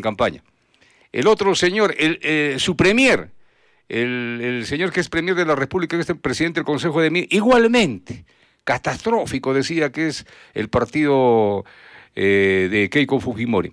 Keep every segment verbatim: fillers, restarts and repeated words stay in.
campaña. El otro señor, el, eh, su premier, el, el señor que es premier de la República, que es el presidente del Consejo de Minería, igualmente, catastrófico, decía que es el partido eh, de Keiko Fujimori.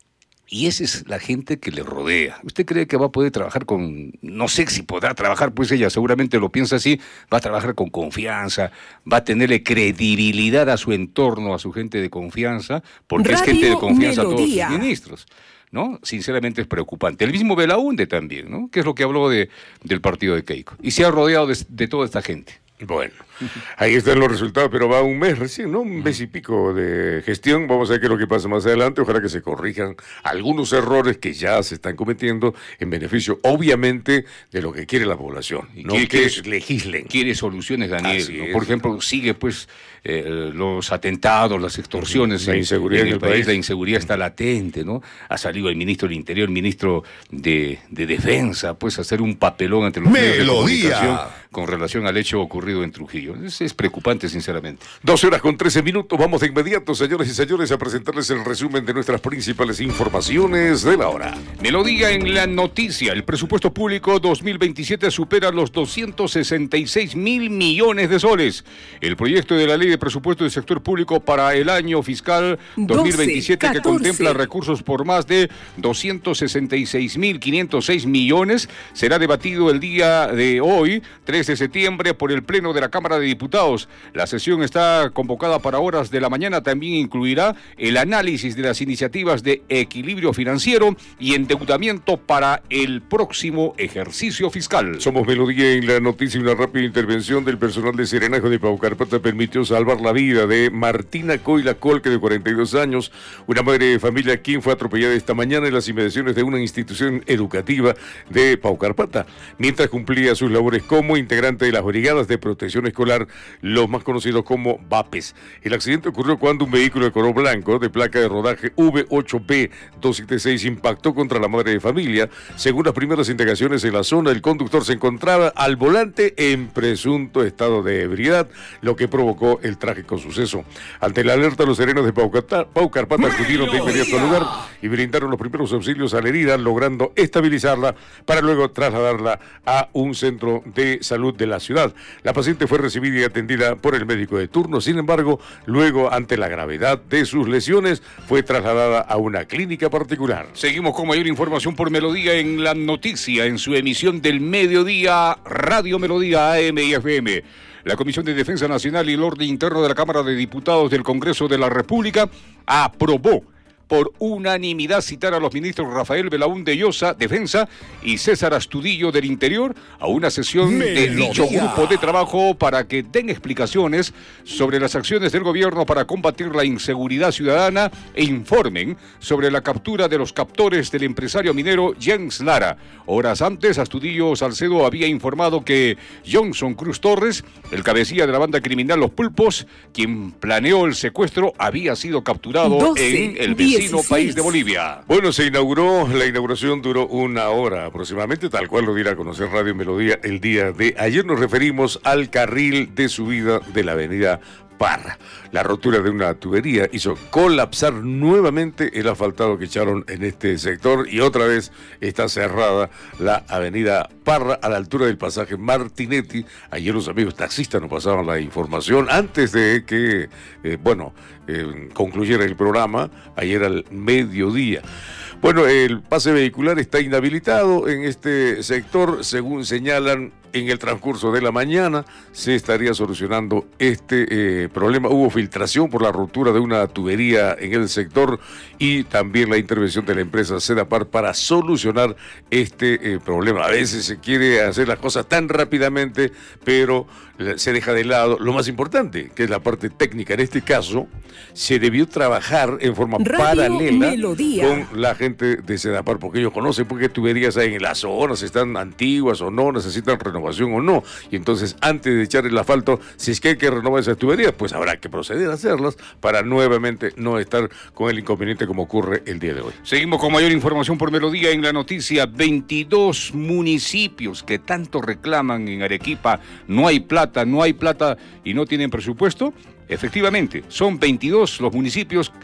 Y esa es la gente que le rodea. ¿Usted cree que va a poder trabajar con, no sé si podrá trabajar, pues ella seguramente lo piensa así, va a trabajar con confianza, va a tenerle credibilidad a su entorno, a su gente de confianza, porque Radio es gente de confianza Melodía. A todos sus ministros, ¿no? Sinceramente es preocupante. El mismo Belaúnde también, ¿no? Que es lo que habló de, del partido de Keiko. Y se ha rodeado de, de toda esta gente. Bueno, ahí están los resultados, pero va un mes recién, ¿no? Un mes y pico de gestión. Vamos a ver qué es lo que pasa más adelante. Ojalá que se corrijan algunos errores que ya se están cometiendo en beneficio, obviamente, de lo que quiere la población. Y no quiere, que quiere, legislen. Quiere soluciones, Daniel. ¿No? Por ejemplo, sigue pues eh, los atentados, las extorsiones la en, inseguridad en el, en el país. país. La inseguridad está latente, ¿no? Ha salido el ministro del Interior, el ministro de, de Defensa, pues a hacer un papelón ante los medios de comunicación con relación al hecho ocurrido en Trujillo. Es, es preocupante, sinceramente. doce horas con trece minutos. Vamos de inmediato, señores y señores, a presentarles el resumen de nuestras principales informaciones de la hora. Melodía en la noticia. El presupuesto público dos mil veintisiete supera los doscientos sesenta y seis mil millones de soles. El proyecto de la ley de presupuesto del sector público para el año fiscal dos mil veintisiete, doce, que contempla recursos por más de doscientos sesenta y seis mil quinientos seis millones, será debatido el día de hoy, tres de septiembre, por el Pleno de la Cámara de Diputados. La sesión está convocada para horas de la mañana. También incluirá el análisis de las iniciativas de equilibrio financiero y endeudamiento para el próximo ejercicio fiscal. Somos Melodía en la noticia. Una rápida intervención del personal de Serenajo de Paucarpata permitió salvar la vida de Martina Coila Colque, de cuarenta y dos años, una madre de familia quien fue atropellada esta mañana en las inmediaciones de una institución educativa de Paucarpata, mientras cumplía sus labores como integrante de las brigadas de protección escolar, los más conocidos como VAPES. El accidente ocurrió cuando un vehículo de color blanco de placa de rodaje V ocho B dos siete seis impactó contra la madre de familia. Según las primeras indagaciones en la zona, el conductor se encontraba al volante en presunto estado de ebriedad, lo que provocó el trágico suceso. Ante la alerta, los serenos de Paucarpata, Paucarpata acudieron de inmediato al lugar y brindaron los primeros auxilios a la herida, logrando estabilizarla para luego trasladarla a un centro de salud de la ciudad. La paciente fue recibida y atendida por el médico de turno. Sin embargo, luego, ante la gravedad de sus lesiones, fue trasladada a una clínica particular. Seguimos con mayor información por Melodía en la noticia, en su emisión del mediodía, Radio Melodía A M y F M. La Comisión de Defensa Nacional y el Orden Interno de la Cámara de Diputados del Congreso de la República aprobó por unanimidad citar a los ministros Rafael Belaúnde Llosa, Defensa, y César Astudillo, del Interior, a una sesión Melodía. de dicho grupo de trabajo para que den explicaciones sobre las acciones del gobierno para combatir la inseguridad ciudadana e informen sobre la captura de los captores del empresario minero Jens Lara. Horas antes, Astudillo Salcedo había informado que Johnson Cruz Torres, el cabecilla de la banda criminal Los Pulpos, quien planeó el secuestro, había sido capturado doce, en el vecino dieciséis. País de Bolivia. Bueno, se inauguró, la inauguración duró una hora aproximadamente, tal cual lo diera a conocer Radio Melodía el día de ayer. Nos referimos al carril de subida de la avenida Parra. La rotura de una tubería hizo colapsar nuevamente el asfaltado que echaron en este sector, y otra vez está cerrada la avenida Parra a la altura del pasaje Martinetti. Ayer los amigos taxistas nos pasaban la información antes de que, eh, bueno, eh, concluyera el programa, ayer al mediodía. Bueno, el pase vehicular está inhabilitado en este sector, según señalan. En el transcurso de la mañana se estaría solucionando este eh, problema. Hubo filtración por la ruptura de una tubería en el sector y también la intervención de la empresa Sedapar para solucionar este eh, problema. A veces se quiere hacer las cosas tan rápidamente, pero se deja de lado lo más importante, que es la parte técnica. En este caso, se debió trabajar en forma Radio paralela Melodía. Con la gente de Sedapar, porque ellos conocen por qué tuberías hay en las zonas, están antiguas o no, necesitan renovación o no, y entonces antes de echar el asfalto, si es que hay que renovar esas tuberías, pues habrá que proceder a hacerlas para nuevamente no estar con el inconveniente como ocurre el día de hoy. Seguimos con mayor información por Melodía en la noticia. veintidós municipios que tanto reclaman en Arequipa, no hay plata, no hay plata y no tienen presupuesto. Efectivamente, son veintidós los municipios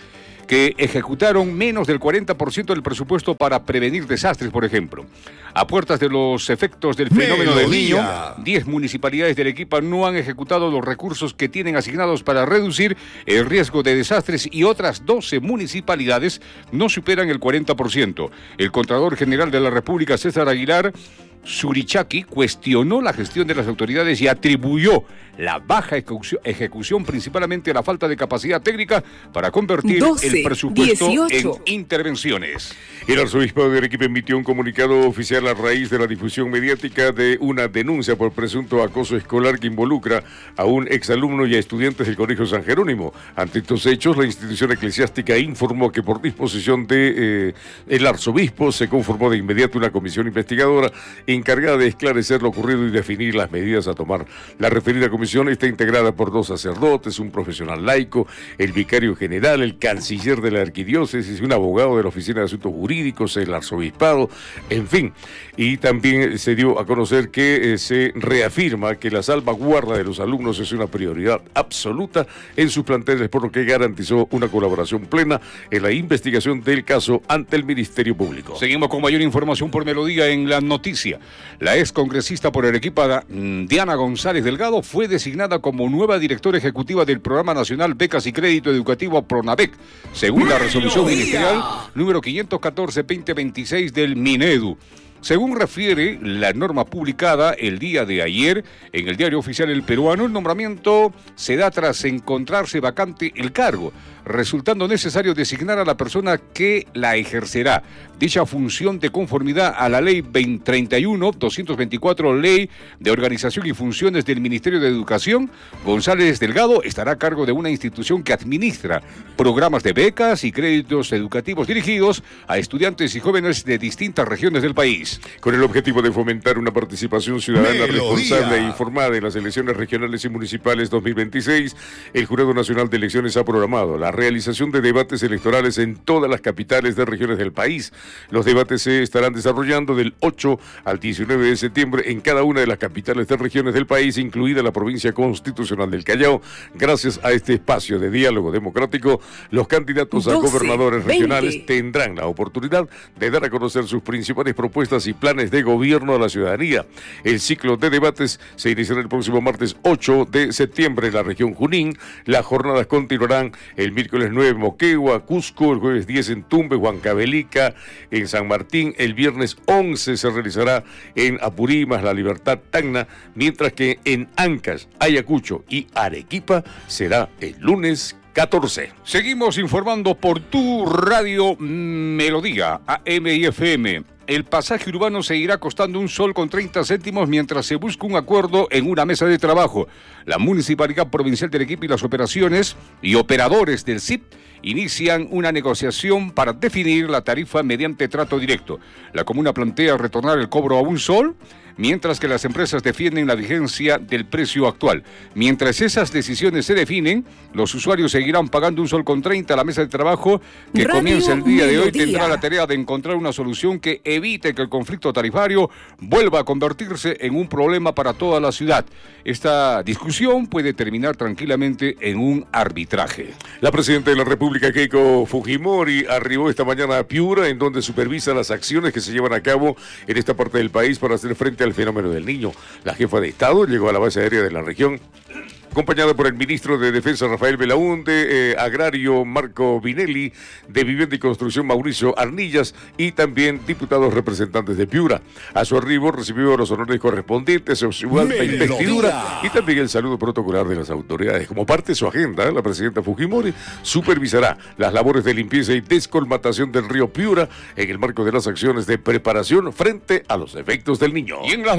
que ejecutaron menos del cuarenta por ciento del presupuesto para prevenir desastres, por ejemplo. A puertas de los efectos del fenómeno del Niño, diez municipalidades del Arequipa no han ejecutado los recursos que tienen asignados para reducir el riesgo de desastres y otras doce municipalidades no superan el cuarenta por ciento. El Contralor General de la República, César Aguilar Surichaki, cuestionó la gestión de las autoridades y atribuyó la baja ejecución, ejecución principalmente a la falta de capacidad técnica para convertir doce, el presupuesto dieciocho en intervenciones. El arzobispado de Arequipa emitió un comunicado oficial a raíz de la difusión mediática de una denuncia por presunto acoso escolar que involucra a un exalumno y a estudiantes del Colegio San Jerónimo. Ante estos hechos, la institución eclesiástica informó que por disposición de eh, el arzobispo se conformó de inmediato una comisión investigadora encargada de esclarecer lo ocurrido y definir las medidas a tomar. La referida comisión está integrada por dos sacerdotes, un profesional laico, el vicario general, el canciller de la arquidiócesis, un abogado de la Oficina de Asuntos Jurídicos, el arzobispado, en fin. Y también se dio a conocer que eh, se reafirma que la salvaguarda de los alumnos es una prioridad absoluta en sus planteles, por lo que garantizó una colaboración plena en la investigación del caso ante el Ministerio Público. Seguimos con mayor información por Melodía en la noticia. La ex congresista por Arequipa, Diana González Delgado, fue designada como nueva directora ejecutiva del Programa Nacional Becas y Crédito Educativo PRONAVEC, según la resolución ministerial número quinientos catorce barra veinte veintiséis del Minedu. Según refiere la norma publicada el día de ayer en el Diario Oficial El Peruano, el nombramiento se da tras encontrarse vacante el cargo, resultando necesario designar a la persona que la ejercerá. Dicha función de conformidad a la Ley treinta y uno doscientos veinticuatro, Ley de Organización y Funciones del Ministerio de Educación, González Delgado estará a cargo de una institución que administra programas de becas y créditos educativos dirigidos a estudiantes y jóvenes de distintas regiones del país. Con el objetivo de fomentar una participación ciudadana Melodía. responsable e informada en las elecciones regionales y municipales dos mil veintiséis, el Jurado Nacional de Elecciones ha programado la realización de debates electorales en todas las capitales de regiones del país. Los debates se estarán desarrollando del ocho al diecinueve de septiembre en cada una de las capitales de regiones del país, incluida la provincia constitucional del Callao. Gracias a este espacio de diálogo democrático, los candidatos doce, a gobernadores regionales veinte tendrán la oportunidad de dar a conocer sus principales propuestas y planes de gobierno a la ciudadanía. El ciclo de debates se iniciará el próximo martes ocho de septiembre en la región Junín. Las jornadas continuarán el miércoles nueve en Moquegua, Cusco, el jueves diez en Tumbes, Huancavelica, en San Martín, el viernes once se realizará en Apurímac, La Libertad, Tacna, mientras que en Ancash, Ayacucho y Arequipa será el lunes catorce. Seguimos informando por tu radio Melodía, A M y F M. El pasaje urbano seguirá costando un sol con treinta céntimos mientras se busca un acuerdo en una mesa de trabajo. La Municipalidad Provincial de Arequipa y las operaciones y operadores del S I P inician una negociación para definir la tarifa mediante trato directo. La comuna plantea retornar el cobro a un sol, mientras que las empresas defienden la vigencia del precio actual. Mientras esas decisiones se definen, los usuarios seguirán pagando un sol con treinta. La mesa de trabajo que Radio comienza el día Melodía. de hoy tendrá la tarea de encontrar una solución que evite que el conflicto tarifario vuelva a convertirse en un problema para toda la ciudad. Esta discusión puede terminar tranquilamente en un arbitraje. La presidenta de la República, Keiko Fujimori, arribó esta mañana a Piura, en donde supervisa las acciones que se llevan a cabo en esta parte del país para hacer frente al fenómeno del Niño. La jefa de Estado llegó a la base aérea de la región, acompañada por el ministro de Defensa Rafael Belaúnde, eh, Agrario Marco Vinelli, de Vivienda y Construcción Mauricio Arnillas y también diputados representantes de Piura. A su arribo recibió los honores correspondientes a su alta investidura y también el saludo protocolar de las autoridades. Como parte de su agenda, la presidenta Fujimori supervisará las labores de limpieza y descolmatación del río Piura en el marco de las acciones de preparación frente a los efectos del Niño. Y en las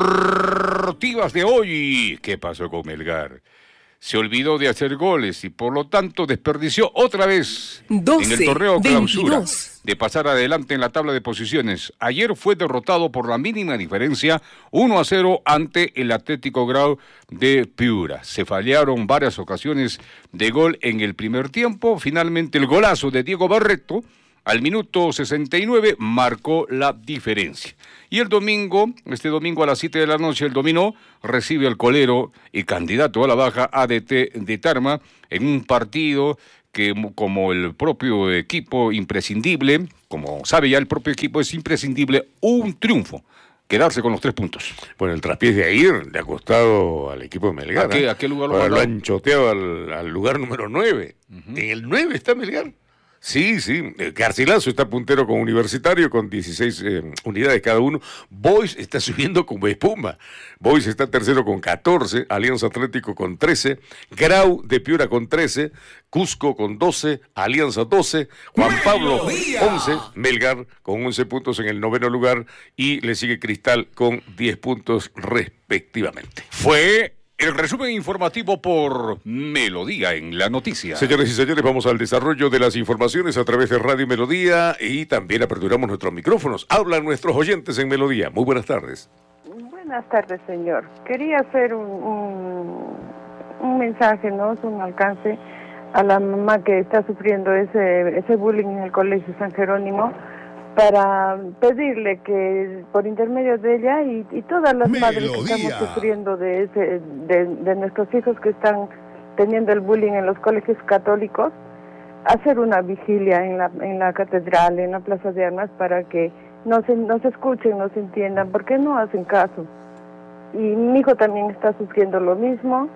deportivas de hoy, ¿qué pasó con Melgar? Se olvidó de hacer goles y por lo tanto desperdició otra vez doce, en el torneo clausura veintidós de pasar adelante en la tabla de posiciones. Ayer fue derrotado por la mínima diferencia uno a cero ante el Atlético Grau de Piura. Se fallaron varias ocasiones de gol en el primer tiempo. Finalmente el golazo de Diego Barreto al minuto sesenta y nueve marcó la diferencia. Y el domingo, este domingo a las siete de la noche, el Dominó recibe al colero y candidato a la baja A D T de Tarma en un partido que, como el propio equipo imprescindible, como sabe ya el propio equipo, es imprescindible un triunfo. Quedarse con los tres puntos. Bueno, el traspiés de Aguirre le ha costado al equipo de Melgar. ¿A qué, ¿eh? a qué lugar lo, Ahora lo han choteado al, al lugar número nueve. Uh-huh. En el nueve está Melgar. Sí, sí. Garcilaso está puntero con Universitario con dieciséis eh, unidades cada uno. Boys está subiendo como espuma. Boys está tercero con catorce. Alianza Atlético con trece. Grau de Piura con trece. Cusco con doce. Alianza doce. Juan Pablo once. Melgar con once puntos en el noveno lugar. Y le sigue Cristal con diez puntos respectivamente. Fue el resumen informativo por Melodía en la noticia. Señores y señores, vamos al desarrollo de las informaciones a través de Radio Melodía y también aperturamos nuestros micrófonos. Hablan nuestros oyentes en Melodía. Muy buenas tardes. Buenas tardes, señor. Quería hacer un, un, un mensaje, ¿no? Es un alcance a la mamá que está sufriendo ese, ese bullying en el Colegio San Jerónimo, para pedirle que por intermedio de ella y, y todas las Melodía. Madres que estamos sufriendo de ese de, de nuestros hijos que están teniendo el bullying en los colegios católicos, hacer una vigilia en la en la catedral, en la Plaza de Armas, para que nos, nos escuchen, nos entiendan, porque no hacen caso. Y mi hijo también está sufriendo lo mismo,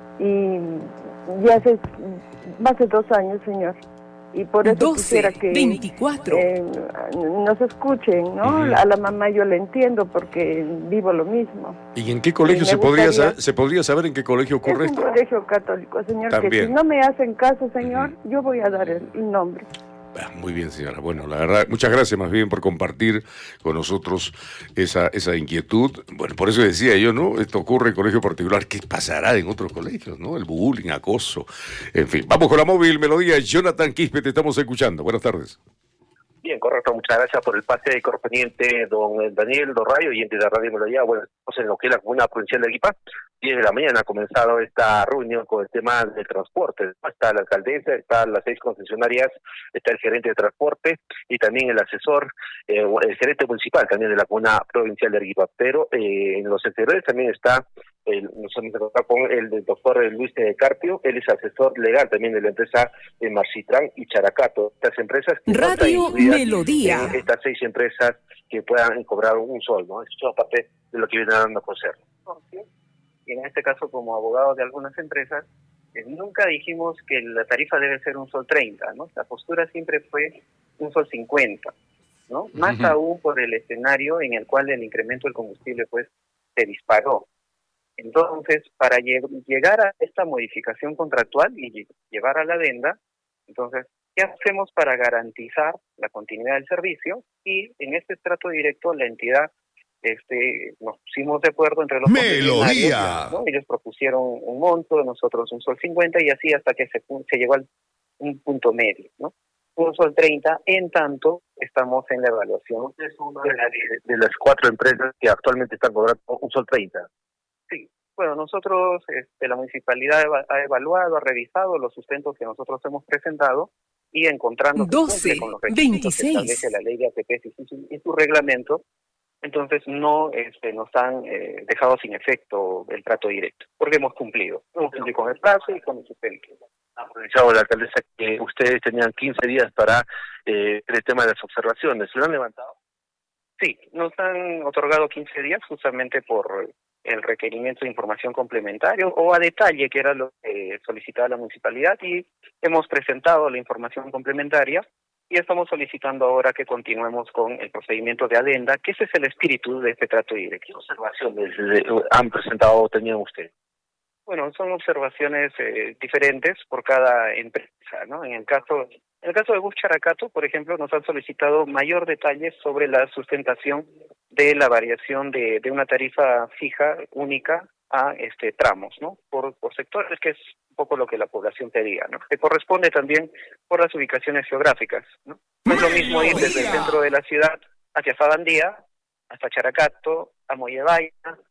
y ya hace más de dos años, señor. Y por eso doce, quisiera que veinticuatro Eh, nos escuchen, ¿no? Uh-huh. A la mamá yo la entiendo porque vivo lo mismo. ¿Y en qué colegio se podría, saber, se podría saber en qué colegio ocurre es esto? Un colegio católico, señor, también. Que si no me hacen caso, señor, uh-huh. yo voy a dar el, el nombre. Muy bien, señora. Bueno, la verdad, muchas gracias más bien por compartir con nosotros esa, esa inquietud. Bueno, por eso decía yo, ¿no? Esto ocurre en colegio particular. ¿Qué pasará en otros colegios, no? El bullying, acoso. En fin, vamos con la móvil Melodía. Jonathan Quispe, te estamos escuchando. Buenas tardes. Bien, correcto. Muchas gracias por el pase correspondiente, don Daniel Dorrayo, oyente de Radio Melodía. Bueno, estamos en lo que es la Comuna Provincial de Arequipa. diez de la mañana ha comenzado esta reunión con el tema del transporte. Está la alcaldesa, están las seis concesionarias, está el gerente de transporte y también el asesor, eh, el gerente municipal también de la Comuna Provincial de Arequipa. Pero eh, en los exteriores también está, el, nos hemos encontrado con el, el doctor Luis de Carpio. Él es asesor legal también de la empresa de Marcitrán y Characato. Estas empresas que Radio Melodía. En estas seis empresas que puedan cobrar un sol, ¿no? Eso es parte de lo que viene dando a conocer. Y en este caso, como abogados de algunas empresas, eh, nunca dijimos que la tarifa debe ser un sol treinta, ¿no? La postura siempre fue un sol cincuenta, ¿no? Más uh-huh. aún por el escenario en el cual el incremento del combustible, pues, se disparó. Entonces, para lleg- llegar a esta modificación contractual y llevar a la adenda, entonces, ¿qué hacemos para garantizar la continuidad del servicio? Y en este trato directo, la entidad Este, nos pusimos de acuerdo entre los Melodía, ¿no? Ellos propusieron un monto, nosotros un sol cincuenta y así hasta que se, se llegó a un punto medio, ¿no? Un sol treinta, en tanto estamos en la evaluación es una de, la, de, de las cuatro empresas que actualmente están cobrando un sol treinta. Sí, bueno, nosotros, este, la municipalidad ha evaluado, ha revisado los sustentos que nosotros hemos presentado y encontrando doce, con los requisitos que establece la ley de A T P y su, y su reglamento, entonces no este, nos han eh, dejado sin efecto el trato directo, porque hemos cumplido, hemos cumplido con el plazo y con el sustento. Ha aprovechado la alcaldesa que ustedes tenían quince días para eh, el tema de las observaciones. ¿Lo han levantado? Sí, nos han otorgado quince días justamente por el requerimiento de información complementaria o a detalle, que era lo que solicitaba la municipalidad, y hemos presentado la información complementaria. Y estamos solicitando ahora que continuemos con el procedimiento de adenda, que ese es el espíritu de este trato directo. ¿Qué observaciones han presentado o tenían ustedes? Bueno, son observaciones eh, diferentes por cada empresa, ¿no? En el caso, en el caso de Bus Characato, por ejemplo, nos han solicitado mayor detalle sobre la sustentación de la variación de, de una tarifa fija única a este tramos, ¿no? Por, por sectores, que es un poco lo que la población pedía, ¿no? Que corresponde también por las ubicaciones geográficas, ¿no? No es lo mismo ir desde el centro de la ciudad hacia Sabandía, hasta Characato, a Mollevaya,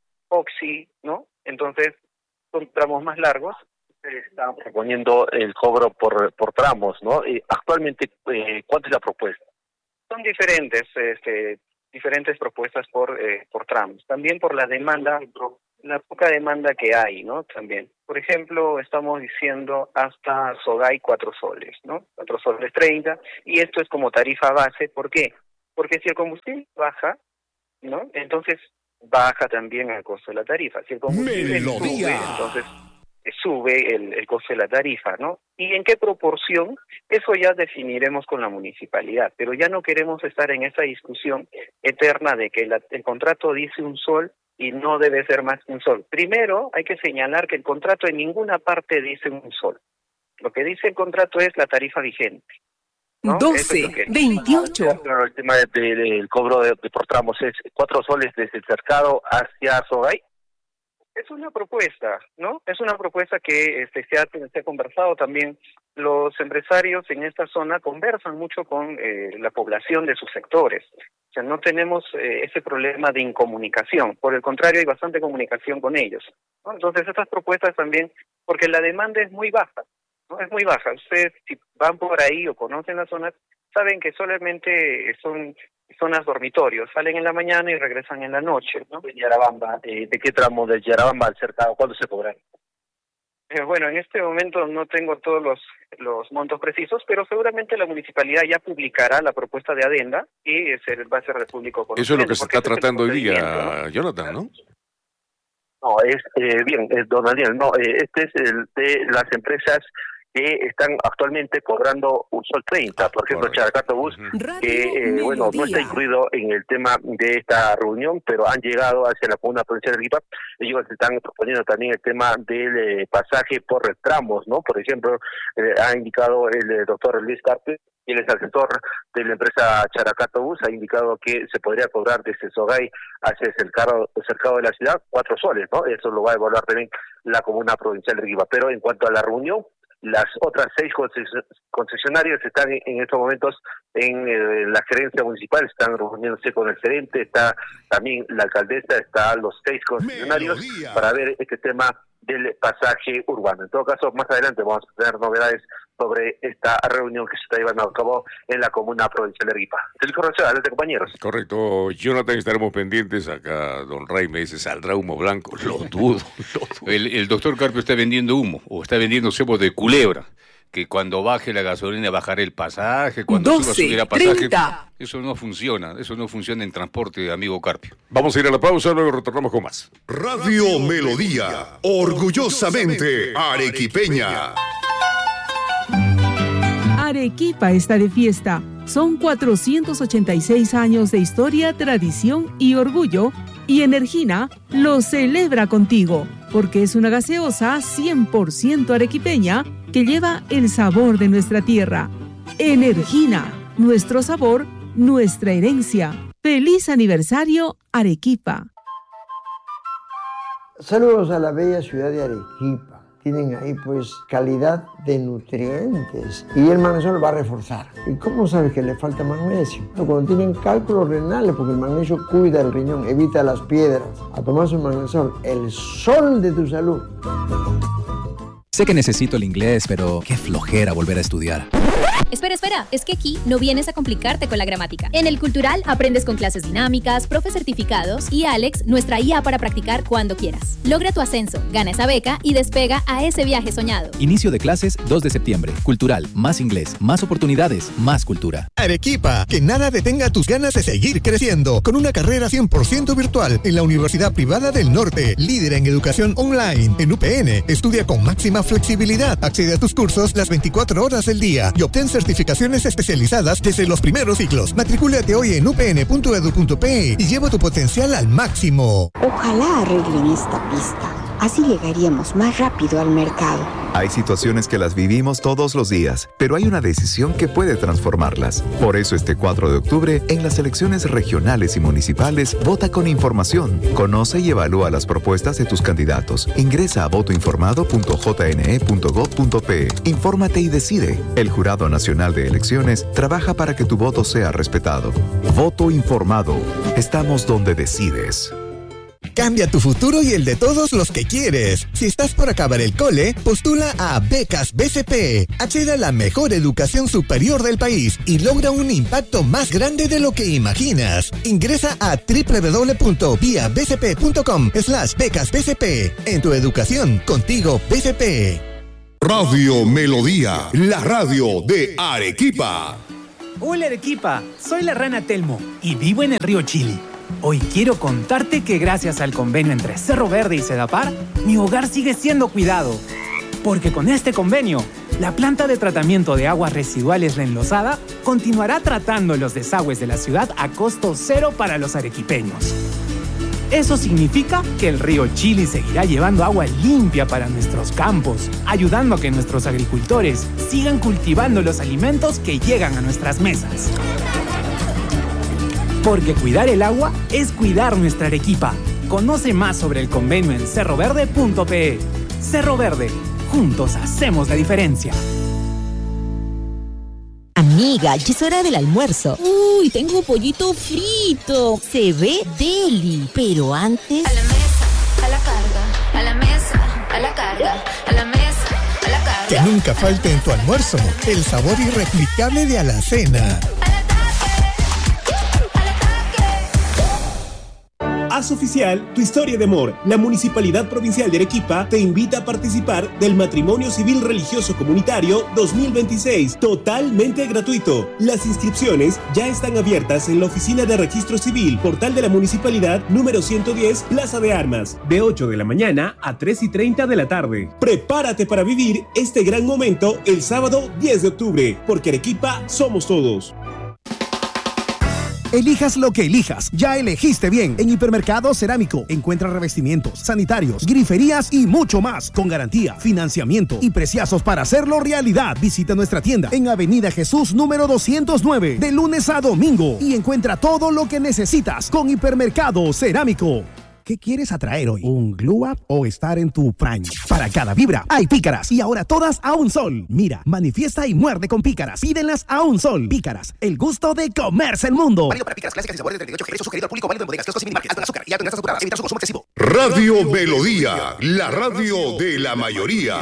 Oxi, ¿no? Entonces, son tramos más largos. Están proponiendo el cobro por por tramos, ¿no? Eh, actualmente, eh, ¿cuánto es la propuesta? Son diferentes, este, diferentes propuestas por eh, por tramos. También por la demanda, la poca demanda que hay, ¿no? También. Por ejemplo, estamos diciendo hasta Sogay cuatro soles, ¿no? Cuatro soles treinta, y esto es como tarifa base. ¿Por qué? Porque si el combustible baja, ¿no? Entonces baja también el costo de la tarifa. Si el combustible sube, entonces sube el, el costo de la tarifa, ¿no? ¿Y en qué proporción? Eso ya definiremos con la municipalidad, pero ya no queremos estar en esa discusión eterna de que la, el contrato dice un sol y no debe ser más que un sol. Primero, hay que señalar que el contrato en ninguna parte dice un sol. Lo que dice el contrato es la tarifa vigente, ¿no? doce, es veintiocho. Claro, el tema del de, de, de cobro de, de por tramos es cuatro soles desde el cercado hacia Sogay. Es una propuesta, ¿no? Es una propuesta que este, se, ha, se ha conversado también. Los empresarios en esta zona conversan mucho con eh, la población de sus sectores. O sea, no tenemos eh, ese problema de incomunicación. Por el contrario, hay bastante comunicación con ellos, ¿no? Entonces, estas propuestas también, porque la demanda es muy baja, ¿no? Es muy baja. Ustedes, si van por ahí o conocen las zonas, saben que solamente son zonas dormitorios, salen en la mañana y regresan en la noche, ¿no? En Yarabamba, eh, ¿de qué tramo del Yarabamba al cercado? ¿Cuándo se cobran? Eh, bueno, en este momento no tengo todos los los montos precisos, pero seguramente la municipalidad ya publicará la propuesta de adenda y eh, se va a hacer de público conocimiento. Eso es lo que se está este tratando hoy día, ¿no? Jonathan, ¿no? No, es eh, bien, es don Daniel, no, eh, este es el de las empresas que están actualmente cobrando un sol treinta, por ejemplo, Characato Bus, uh-huh. que eh, bueno, no está incluido en el tema de esta reunión, pero han llegado hacia la comuna provincial de Arequipa. Ellos están proponiendo también el tema del eh, pasaje por tramos, ¿no? Por ejemplo, eh, ha indicado el eh, doctor Luis Carpe, quien es asesor de la empresa Characato Bus, ha indicado que se podría cobrar desde Sogay hacia el cercado, el cercado de la ciudad cuatro soles, ¿no? Eso lo va a evaluar también la comuna provincial de Arequipa. Pero en cuanto a la reunión, las otras seis concesionarios están en estos momentos en eh, la gerencia municipal, están reuniéndose con el gerente, está también la alcaldesa, están los seis concesionarios Melodía. Para ver este tema del pasaje urbano. En todo caso, más adelante vamos a tener novedades sobre esta reunión que se está llevando a cabo en la comuna provincial de Arequipa. Información, adelante, compañeros. Correcto, Jonathan, estaremos pendientes. Acá don Ray me dice, ¿saldrá humo blanco? Lo dudo, lo dudo. El, el doctor Carpio está vendiendo humo, o está vendiendo cebo de culebra, que cuando baje la gasolina bajará el pasaje, cuando doce, suba subirá pasaje. treinta. Eso no funciona, eso no funciona en transporte, amigo Carpio. Vamos a ir a la pausa, luego retornamos con más. Radio Melodía, orgullosamente arequipeña. Arequipa está de fiesta. Son cuatrocientos ochenta y seis años de historia, tradición y orgullo, y Energina lo celebra contigo, porque es una gaseosa cien por ciento arequipeña que lleva el sabor de nuestra tierra. Energina, nuestro sabor, nuestra herencia. ¡Feliz aniversario, Arequipa! Saludos a la bella ciudad de Arequipa. Tienen ahí pues calidad de nutrientes y el magnesio lo va a reforzar. ¿Y cómo sabes que le falta magnesio? Cuando tienen cálculos renales, porque el magnesio cuida el riñón, evita las piedras. A tomar su magnesol, el sol de tu salud. Sé que necesito el inglés, pero qué flojera volver a estudiar. Espera, espera, es que aquí no vienes a complicarte con la gramática. En el Cultural aprendes con clases dinámicas, profes certificados y Alex, nuestra I A para practicar cuando quieras. Logra tu ascenso, gana esa beca y despega a ese viaje soñado. Inicio de clases dos de septiembre. Cultural, más inglés, más oportunidades, más cultura. Arequipa, que nada detenga tus ganas de seguir creciendo. Con una carrera cien por ciento virtual en la Universidad Privada del Norte, líder en educación online. En U P N, estudia con máxima flexibilidad. Accede a tus cursos las veinticuatro horas del día y obtén certificaciones especializadas desde los primeros ciclos. Matricúlate hoy en u p n punto e d u punto p e y lleva tu potencial al máximo. Ojalá arreglen esta pista. Así llegaríamos más rápido al mercado. Hay situaciones que las vivimos todos los días, pero hay una decisión que puede transformarlas. Por eso este cuatro de octubre, en las elecciones regionales y municipales, vota con información. Conoce y evalúa las propuestas de tus candidatos. Ingresa a voto informado punto j n e punto gov punto p e. Infórmate y decide. El Jurado Nacional de Elecciones trabaja para que tu voto sea respetado. Voto informado. Estamos donde decides. Cambia tu futuro y el de todos los que quieres. Si estás por acabar el cole, postula a Becas B C P. Accede a la mejor educación superior del país y logra un impacto más grande de lo que imaginas. Ingresa a doble u doble u doble u punto vía b c p punto com slash becas b c p. En tu educación, contigo B C P. Radio Melodía, la radio de Arequipa. Hola Arequipa, soy la rana Telmo y vivo en el río Chili. Hoy quiero contarte que gracias al convenio entre Cerro Verde y Sedapar, mi hogar sigue siendo cuidado. Porque con este convenio, la planta de tratamiento de aguas residuales La Enlosada continuará tratando los desagües de la ciudad a costo cero para los arequipeños. Eso significa que el río Chili seguirá llevando agua limpia para nuestros campos, ayudando a que nuestros agricultores sigan cultivando los alimentos que llegan a nuestras mesas. Porque cuidar el agua es cuidar nuestra Arequipa. Conoce más sobre el convenio en cerro verde punto pe. Cerro Verde, juntos hacemos la diferencia. Amiga, ya es hora del almuerzo. Uy, tengo pollito frito. Se ve deli. Pero antes... A la mesa, a la carga, a la mesa, a la carga, a la mesa, a la carga. Que nunca falte en tu almuerzo el sabor irreplicable de Alacena. Haz oficial tu historia de amor. La Municipalidad Provincial de Arequipa te invita a participar del Matrimonio Civil Religioso Comunitario dos mil veintiséis, totalmente gratuito. Las inscripciones ya están abiertas en la Oficina de Registro Civil, Portal de la Municipalidad, número ciento diez, Plaza de Armas, de ocho de la mañana a tres y treinta de la tarde. Prepárate para vivir este gran momento el sábado diez de octubre, porque Arequipa somos todos. Elijas lo que elijas, ya elegiste bien. En Hipermercado Cerámico encuentra revestimientos, sanitarios, griferías y mucho más, con garantía, financiamiento y preciazos para hacerlo realidad. Visita nuestra tienda en Avenida Jesús número doscientos nueve, de lunes a domingo, y encuentra todo lo que necesitas con Hipermercado Cerámico. ¿Qué quieres atraer hoy? ¿Un glow up o estar en tu prime? Para cada vibra hay pícaras y ahora todas a un sol. Mira, manifiesta y muerde con pícaras. Pídenlas a un sol. Pícaras, el gusto de comerse el mundo. Válido para pícaras clásicas y sabores de treinta y ocho Jerez, sugerido al público, válido en bodegas, kioscos y minimarket. Alto en azúcar y alto en grasas saturadas. Evitar su consumo excesivo. Radio Melodía, la radio de la mayoría.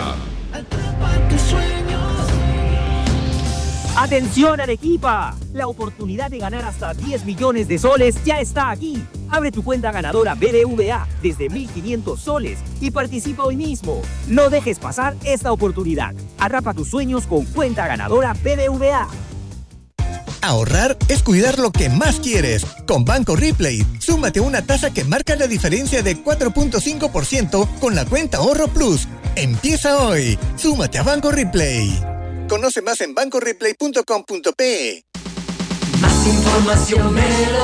¡Atención, Arequipa! La oportunidad de ganar hasta diez millones de soles ya está aquí. Abre tu cuenta ganadora B B V A desde mil quinientos soles y participa hoy mismo. No dejes pasar esta oportunidad. Atrapa tus sueños con cuenta ganadora B B V A. Ahorrar es cuidar lo que más quieres. Con Banco Replay, súmate una tasa que marca la diferencia de cuatro punto cinco por ciento con la cuenta Ahorro Plus. Empieza hoy. Súmate a Banco Replay. Conoce más en banco replay punto com punto pe. Más información,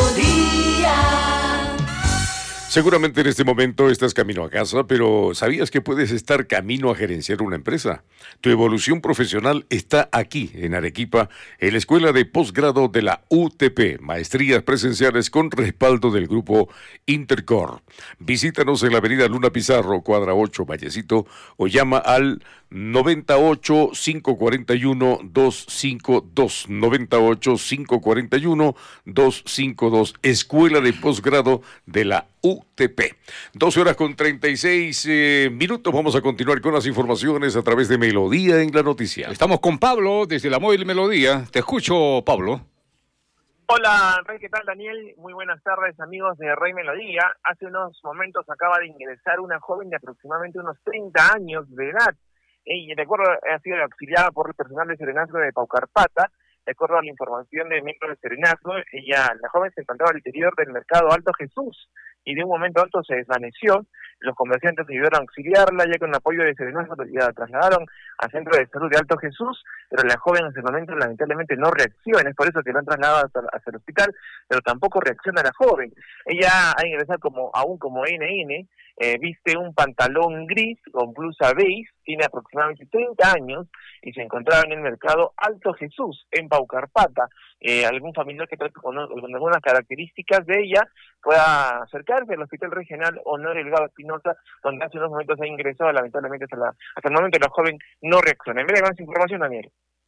Melodía. Seguramente en este momento estás camino a casa, pero ¿sabías que puedes estar camino a gerenciar una empresa? Tu evolución profesional está aquí, en Arequipa, en la Escuela de Posgrado de la U T P, maestrías presenciales con respaldo del grupo Intercor. Visítanos en la avenida Luna Pizarro, cuadra ocho, Vallecito, o llama al noventa y ocho, cinco cuarenta y uno, doscientos cincuenta y dos, noventa y ocho, cinco cuarenta y uno, doscientos cincuenta y dos, Escuela de Posgrado de la U T P. doce horas con treinta y seis eh, minutos. Vamos a continuar con las informaciones a través de Melodía en la Noticia. Estamos con Pablo desde la móvil Melodía. Te escucho, Pablo. Hola, Rey, ¿qué tal, Daniel? Muy buenas tardes, amigos de Rey Melodía. Hace unos momentos acaba de ingresar una joven de aproximadamente unos treinta años de edad. Y de acuerdo, ha sido auxiliada por el personal de Serenazgo de Paucarpata. De acuerdo a la información de miembros de Serenazgo, ella, la joven se encontraba al interior del mercado Alto Jesús y de un momento a otro se desvaneció. Los comerciantes ayudaron a auxiliarla, ya con el apoyo de Serenazgo la trasladaron al centro de salud de Alto Jesús, pero la joven en ese momento lamentablemente no reacciona, es por eso que la han trasladado hasta, hasta el hospital, pero tampoco reacciona la joven. Ella ha ingresado como, aún como N N, eh, viste un pantalón gris con blusa beige, tiene aproximadamente treinta años y se encontraba en el mercado Alto Jesús, en Paucarpata. Eh, algún familiar que trate con, con algunas características de ella pueda acercarse al Hospital Regional Honorio Delgado Espinosa, donde hace unos momentos ha ingresado. Lamentablemente hasta, la, hasta el momento la joven no reacciona. En breve más información, Daniel.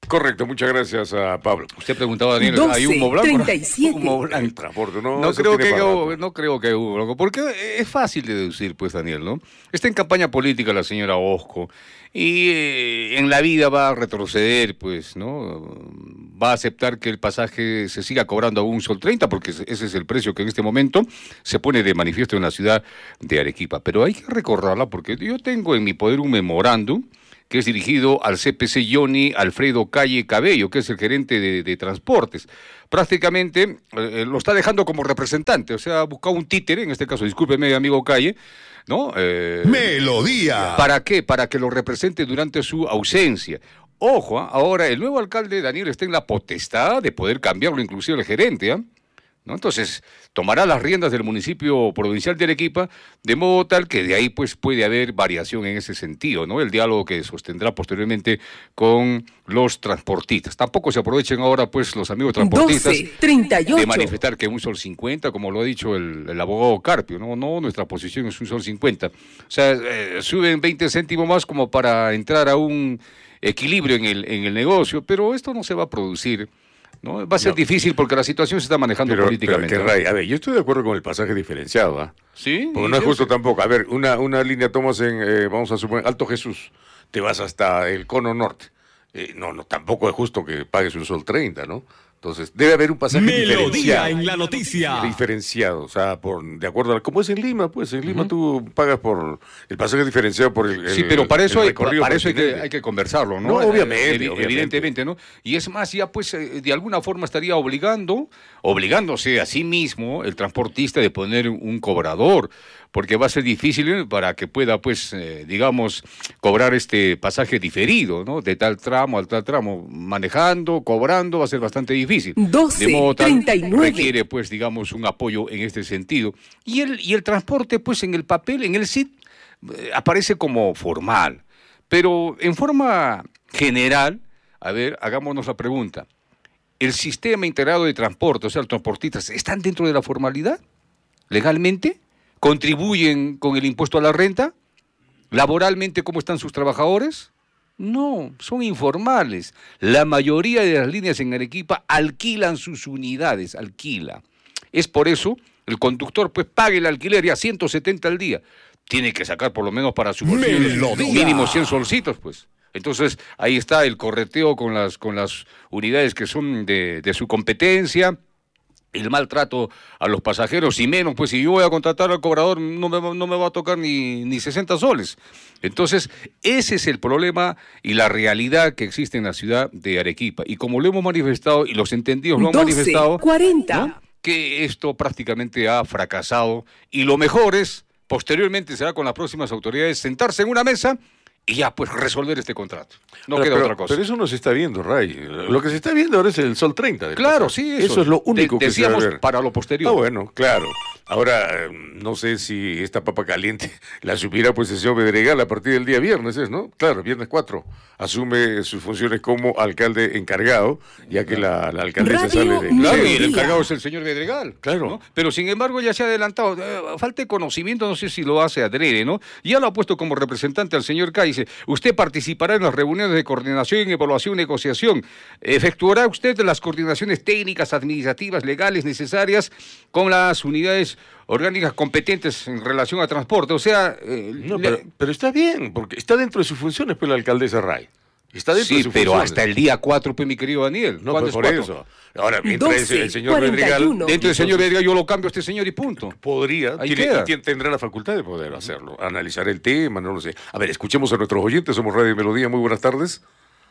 Correcto, muchas gracias a Pablo. Usted preguntaba, Daniel, doce, ¿hay humo blanco? treinta y siete. Humo blanco. El transporte, no, No eso creo, tiene que, para no, rato. no creo que haya humo blanco, porque es fácil de deducir, pues, Daniel, ¿no? Está en campaña política la señora Osco y eh, en la vida va a retroceder, pues, ¿no? Va a aceptar que el pasaje se siga cobrando a un sol treinta, porque ese es el precio que en este momento se pone de manifiesto en la ciudad de Arequipa. Pero hay que recordarla porque yo tengo en mi poder un memorándum que es dirigido al C P C Johnny Alfredo Calle Cabello, que es el gerente de, de transportes. Prácticamente eh, lo está dejando como representante, o sea, ha buscado un títere, en este caso, discúlpeme, amigo Calle, ¿no? Eh, Melodía. ¿Para qué? Para que lo represente durante su ausencia. Ojo, ¿eh? Ahora el nuevo alcalde Daniel está en la potestad de poder cambiarlo, inclusive el gerente, ¿eh? ¿No? Entonces, tomará las riendas del municipio provincial de Arequipa, de modo tal que de ahí pues puede haber variación en ese sentido, ¿no? El diálogo que sostendrá posteriormente con los transportistas. Tampoco se aprovechen ahora pues los amigos transportistas doce, treinta y ocho. de manifestar que un sol cincuenta, como lo ha dicho el, el abogado Carpio, ¿no? No, nuestra posición es un sol cincuenta. O sea, eh, suben veinte céntimos más como para entrar a un equilibrio en el, en el negocio, pero esto no se va a producir, ¿no? Va a ser no. difícil porque la situación se está manejando pero, políticamente. Pero, Ray, a ver, yo estoy de acuerdo con el pasaje diferenciado, ¿ah? ¿eh? Sí. Porque no es justo tampoco. A ver, una, una línea tomas en, eh, vamos a suponer, Alto Jesús, te vas hasta el Cono Norte. Eh, no, no, tampoco es justo que pagues un sol treinta, ¿no? Entonces, debe haber un pasaje Melodía diferenciado. en la noticia. Diferenciado, o sea, por, de acuerdo a... Como es en Lima, pues, en Lima uh-huh. tú pagas por el pasaje diferenciado por el, el Sí, pero para eso, hay, para eso hay, que, continente. hay que conversarlo, ¿no? No, obviamente, Evi- obviamente. Evidentemente, ¿no? Y es más, ya pues, eh, de alguna forma estaría obligando, obligándose a sí mismo, el transportista, de poner un cobrador, porque va a ser difícil para que pueda, pues, eh, digamos, cobrar este pasaje diferido, ¿no? De tal tramo al tal tramo, manejando, cobrando, va a ser bastante difícil. doce, De modo tal, treinta y nueve. requiere, pues, digamos, un apoyo en este sentido. Y el, y el transporte, pues, en el papel, en el S I T, eh, aparece como formal. Pero en forma general, a ver, hagámonos la pregunta. ¿El sistema integrado de transporte, o sea, los transportistas, están dentro de la formalidad? ¿Legalmente? ¿Contribuyen con el impuesto a la renta? ¿Laboralmente cómo están sus trabajadores? No, son informales. La mayoría de las líneas en Arequipa alquilan sus unidades, alquila. Es por eso el conductor pues pague el alquiler ya ciento setenta al día. Tiene que sacar por lo menos para su bolsillo Melodía. mínimo cien solcitos, pues. Entonces, ahí está el correteo con las, con las unidades que son de, de su competencia, el maltrato a los pasajeros, y menos, pues si yo voy a contratar al cobrador, no me, no me va a tocar ni, ni sesenta soles. Entonces, ese es el problema y la realidad que existe en la ciudad de Arequipa. Y como lo hemos manifestado, y los entendidos lo han doce, manifestado, cuarenta. ¿no? Que esto prácticamente ha fracasado, y lo mejor es, posteriormente será con las próximas autoridades, sentarse en una mesa y ya pues resolver este contrato. No pero, queda pero, otra cosa. Pero eso no se está viendo, Ray. Lo que se está viendo ahora es el sol treinta. Del Claro, pasaje. sí, eso, eso es lo único de, que se va a decíamos ver. para lo posterior. Ah, bueno, claro. Ahora, no sé si esta papa caliente la supiera pues el señor Bedregal a partir del día viernes, ¿es, no? Claro, viernes cuatro. Asume sus funciones como alcalde encargado, ya que la, la alcaldesa Radio sale de... Claro, Melodía. y el encargado es el señor Bedregal. Claro. ¿no? Pero sin embargo ya se ha adelantado. Eh, falta de conocimiento, no sé si lo hace adrede, ¿no? Ya lo ha puesto como representante al señor K. Dice, usted participará en las reuniones de coordinación, evaluación y negociación. Efectuará usted las coordinaciones técnicas, administrativas, legales necesarias con las unidades orgánicas competentes en relación a transporte. O sea... Eh, No, le- pero, pero está bien, porque está dentro de sus funciones, pero la alcaldesa Ray. Está dentro Sí, de sus pero funciones. hasta el día cuatro, pues, mi querido Daniel. No, ¿Cuándo pues es por cuatro? eso. Ahora, mientras doce, el señor cuarenta y Bedregal... uno. Dentro del señor Bedregal yo lo cambio a este señor y punto. Podría, Ahí tiene, queda. y tiene- tendrá la facultad de poder hacerlo, analizar el tema, no lo sé. A ver, escuchemos a nuestros oyentes, somos Radio Melodía, muy buenas tardes.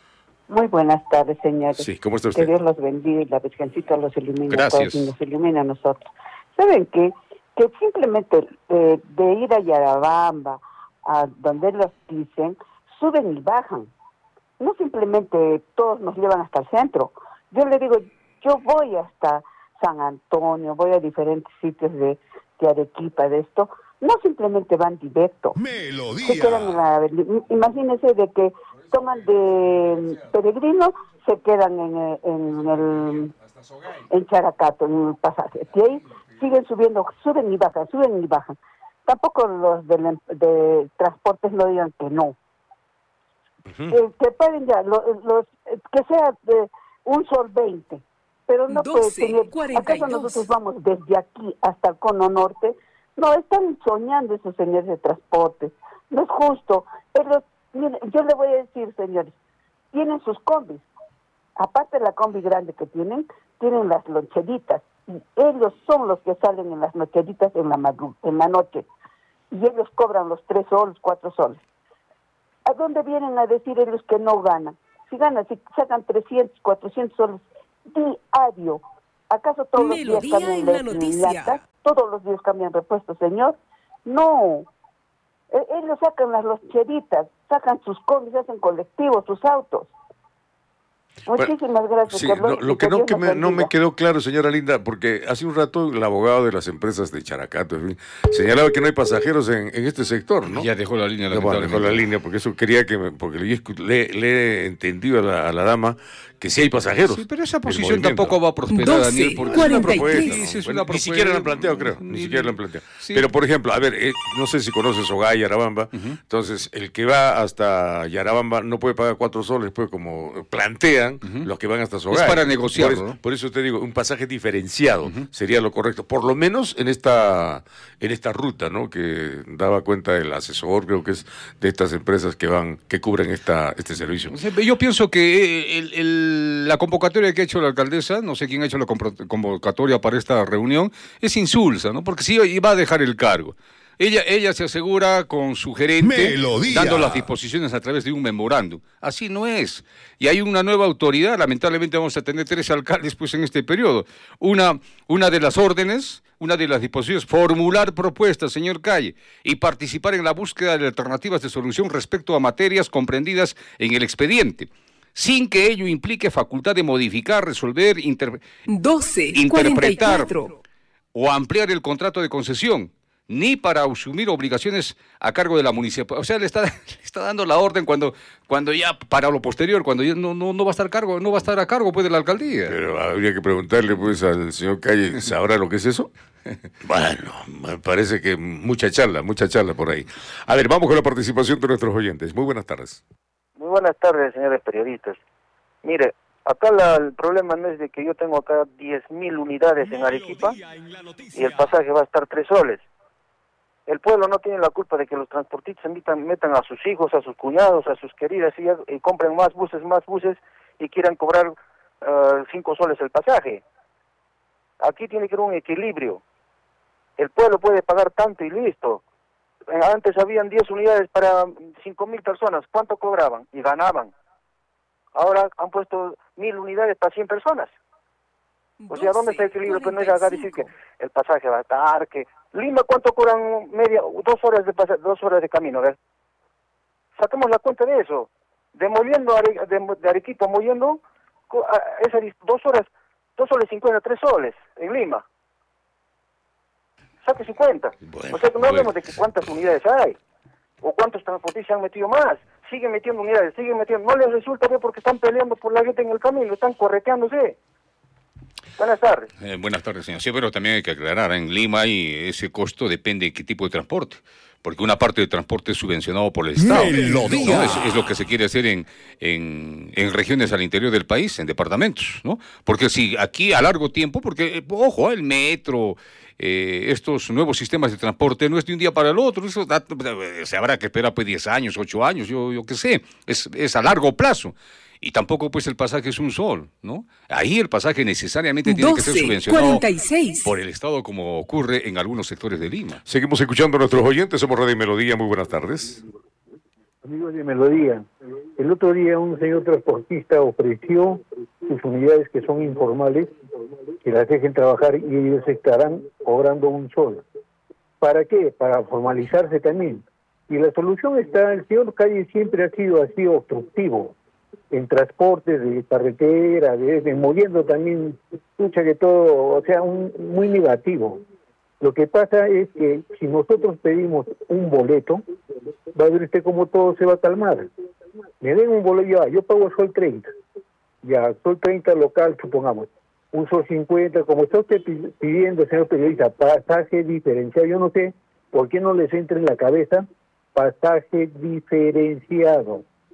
Muy buenas tardes, señores. Sí, ¿cómo está Que usted? Dios los bendiga y la Virgencita los ilumine Gracias. a todos y nos ilumina a nosotros. ¿Saben qué? Que simplemente eh, de ir a Yarabamba, a donde los dicen, suben y bajan. No simplemente todos nos llevan hasta el centro. Yo le digo, yo voy hasta San Antonio, voy a diferentes sitios de, de Arequipa, de esto. No simplemente van directo. Melodía. Se quedan en la avenida. Imagínense de que toman de Peregrino, se quedan en, el- en el en Characato, en el pasaje. Y ahí siguen subiendo, suben y bajan, suben y bajan. Tampoco los de, de transportes no digan que no. Uh-huh. eh, que paguen ya, los, los, que sea de un sol veinte, pero no puede tener, ¿acaso nosotros vamos desde aquí hasta el cono norte? No, están soñando esos señores de transporte, no es justo. Ellos, miren, yo le voy a decir, señores, tienen sus combis, aparte de la combi grande que tienen, tienen las loncheritas, y ellos son los que salen en las loncheritas en la, madru- en la noche, y ellos cobran los tres soles, cuatro soles. ¿A dónde vienen a decir ellos que no ganan? Si ganan, si sacan trescientos, cuatrocientos soles diario, ¿acaso todos Melodía los días cambian en la noticia? ¿Todos los días cambian repuestos, señor? No. E- ellos sacan las loncheritas, sacan sus combis, hacen colectivos, sus autos. Muchísimas gracias, Sí, Carlos. no, lo que Que no, Dios que nos me, no me bendiga. quedó claro, señora Linda, porque hace un rato el abogado de las empresas de Characato, en fin, señalaba que no hay pasajeros en, en este sector, ¿no? Ya dejó la línea, Ya, bueno, dejó la línea, porque eso quería que me, porque le, le, le he entendido a la, a la dama que sí hay pasajeros. Sí, pero esa del posición movimiento. tampoco va a prosperar, doce, Daniel, porque es una cuarenta y tres. propuesta, Sí, ¿no? sí, es Bueno, una ni siquiera la han propuesta. planteado, creo, ni Ni- siquiera la han planteado. Sí. Pero, por ejemplo, a ver, eh, no sé si conoces Ogay, Yarabamba, entonces el que va hasta Yarabamba no puede pagar cuatro soles, pues como plantean los que van hasta Sogay. Es para negociarlo, Por eso, ¿no? por eso te digo, un pasaje diferenciado sería lo correcto, por lo menos en esta en esta ruta, ¿no? Que daba cuenta el asesor, creo que es de estas empresas que van que cubren esta este servicio. Yo pienso que el- el- la convocatoria que ha hecho la alcaldesa, no sé quién ha hecho la compro- convocatoria para esta reunión, es insulsa, ¿no? Porque sí iba a dejar el cargo. Ella, ella se asegura con su gerente, Melodía. dando las disposiciones a través de un memorándum. Así no es. Y hay una nueva autoridad, lamentablemente vamos a tener tres alcaldes pues en este periodo. Una, una de las órdenes, una de las disposiciones, formular propuestas, señor Calle, y participar en la búsqueda de alternativas de solución respecto a materias comprendidas en el expediente, sin que ello implique facultad de modificar, resolver, inter- doce, interpretar cuarenta y cuatro. o ampliar el contrato de concesión, ni para asumir obligaciones a cargo de la municipalidad. O sea, le está, le está dando la orden cuando, cuando ya, para lo posterior, cuando ya no, no, no va a estar cargo, no va a estar a cargo pues de la alcaldía. Pero habría que preguntarle pues al señor Calle, ¿sabrá lo que es eso? Bueno, me parece que mucha charla, mucha charla por ahí. A ver, vamos con la participación de nuestros oyentes. Muy buenas tardes. Muy buenas tardes, señores periodistas. Mire, acá la- el problema no es de que yo tengo acá diez mil unidades en Arequipa y el pasaje va a estar tres soles. El pueblo no tiene la culpa de que los transportistas metan, metan a sus hijos, a sus cuñados, a sus queridas y, y compren más buses, más buses y quieran cobrar uh, cinco soles el pasaje. Aquí tiene que haber un equilibrio. El pueblo puede pagar tanto y listo. Antes habían diez unidades para cinco mil personas. ¿Cuánto cobraban? Y ganaban. Ahora han puesto mil unidades para cien personas. O sea, ¿dónde está el equilibrio? Pues no es acá decir que el pasaje va a estar, que... Lima, ¿cuánto cobran media, dos horas de pasa, dos horas de camino? A ver. Saquemos la cuenta de eso. Demoliendo Are, de, de Arequipa, moviendo, co- a- esa dis- dos horas, dos soles cincuenta, tres soles en Lima. Saque cincuenta. O sea, que no hablemos de que cuántas unidades hay, o cuántos transportistas han metido más. Siguen metiendo unidades, siguen metiendo. No les resulta bien porque están peleando por la gente en el camino, están correteándose. Buenas tardes. Eh, buenas tardes, señor. Sí, pero también hay que aclarar, en Lima y ese costo depende de qué tipo de transporte, porque una parte del transporte es subvencionado por el Estado. Melodía. ¿no? Es, es lo que se quiere hacer en, en, en regiones al interior del país, en departamentos, ¿no? Porque si aquí a largo tiempo, porque, eh, ojo, el metro, eh, estos nuevos sistemas de transporte no es de un día para el otro, eso da- se habrá que esperar pues diez años, ocho años, yo, yo qué sé, es, es a largo plazo. Y tampoco pues el pasaje es un sol, ¿no? Ahí el pasaje necesariamente tiene que ser doce, subvencionado cuarenta y seis. por el Estado como ocurre en algunos sectores de Lima. Seguimos escuchando a nuestros oyentes, somos Radio Melodía, muy buenas tardes. Amigos de Melodía, el otro día un señor transportista ofreció sus unidades que son informales, que las dejen trabajar y ellos estarán cobrando un sol. ¿Para qué? Para formalizarse también. Y la solución está, el señor Calle siempre ha sido así obstructivo, en transportes de carretera, de, de moviendo también, escucha que todo, o sea, un, muy negativo. Lo que pasa es que si nosotros pedimos un boleto, va a ver usted cómo todo se va a calmar. Me den un boleto, ya, yo pago sol treinta, ya, sol treinta local, supongamos, un sol cincuenta, como está usted pi- pidiendo, señor periodista, pasaje diferenciado, yo no sé por qué no les entra en la cabeza pasaje diferenciado.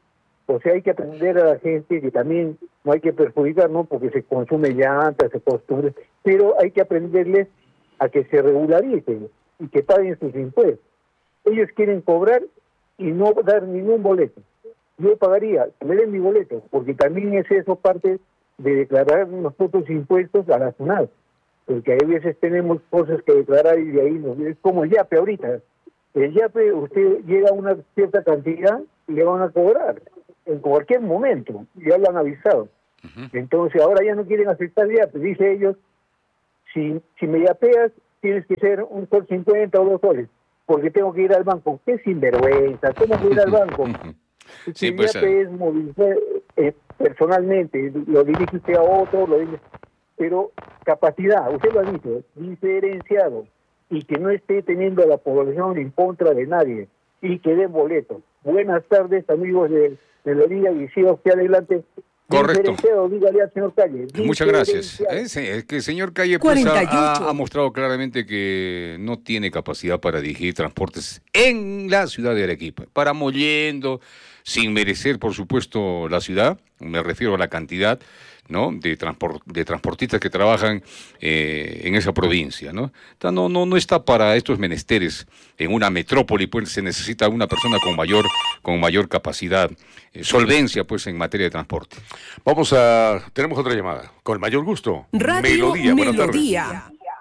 O sea, hay que aprender a la gente que también no hay que perjudicar, ¿no? Porque se consume llantas, se costumbre, pero hay que aprenderles a que se regularicen y que paguen sus impuestos. Ellos quieren cobrar y no dar ningún boleto. Yo pagaría, que me den mi boleto, porque también es eso parte de declarar unos propios impuestos a la SUNAT, porque hay veces tenemos cosas que declarar y de ahí nos... Es como el YAPE ahorita. El YAPE, usted llega a una cierta cantidad y le van a cobrar en cualquier momento, ya lo han avisado. Uh-huh. Entonces ahora ya no quieren aceptar YAPE, dice ellos, si, si me yapeas tienes que ser un sol cincuenta o dos soles, porque tengo que ir al banco. ¡Qué sinvergüenza! ¿Cómo que ir al banco? Sí, el pues, YAPE es movilizar eh, personalmente, lo dirige usted a otro, lo dirige, pero capacidad, usted lo ha dicho, diferenciado, y que no esté teniendo a la población en contra de nadie, y que den boletos. Buenas tardes, amigos de Melodía, y siga usted adelante. Correcto. Dígale al señor Calle. Muchas gracias. Es, es que el señor Calle pues, ha, ha mostrado claramente que no tiene capacidad para dirigir transportes en la ciudad de Arequipa. Para mollendo, sin merecer, por supuesto, la ciudad, me refiero a la cantidad, ¿no? de, transport, de transportistas que trabajan eh, en esa provincia, ¿no? No, no, no está para estos menesteres. En una metrópoli pues se necesita una persona con mayor, con mayor capacidad, eh, solvencia pues en materia de transporte. Vamos a, tenemos otra llamada, con el mayor gusto. Radio Melodía, buenas Melodía.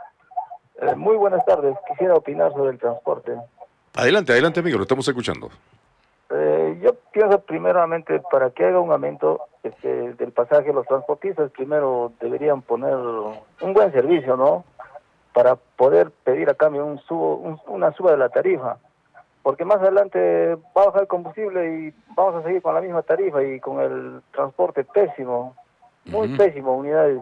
Eh, muy buenas tardes, quisiera opinar sobre el transporte. Adelante, adelante amigo, lo estamos escuchando. Eh, yo pienso primeramente, para que haga un aumento este, del pasaje, los transportistas primero deberían poner un buen servicio, ¿no? Para poder pedir a cambio un subo, un, una suba de la tarifa, porque más adelante va a bajar el combustible y vamos a seguir con la misma tarifa y con el transporte pésimo, muy uh-huh. pésimo, unidades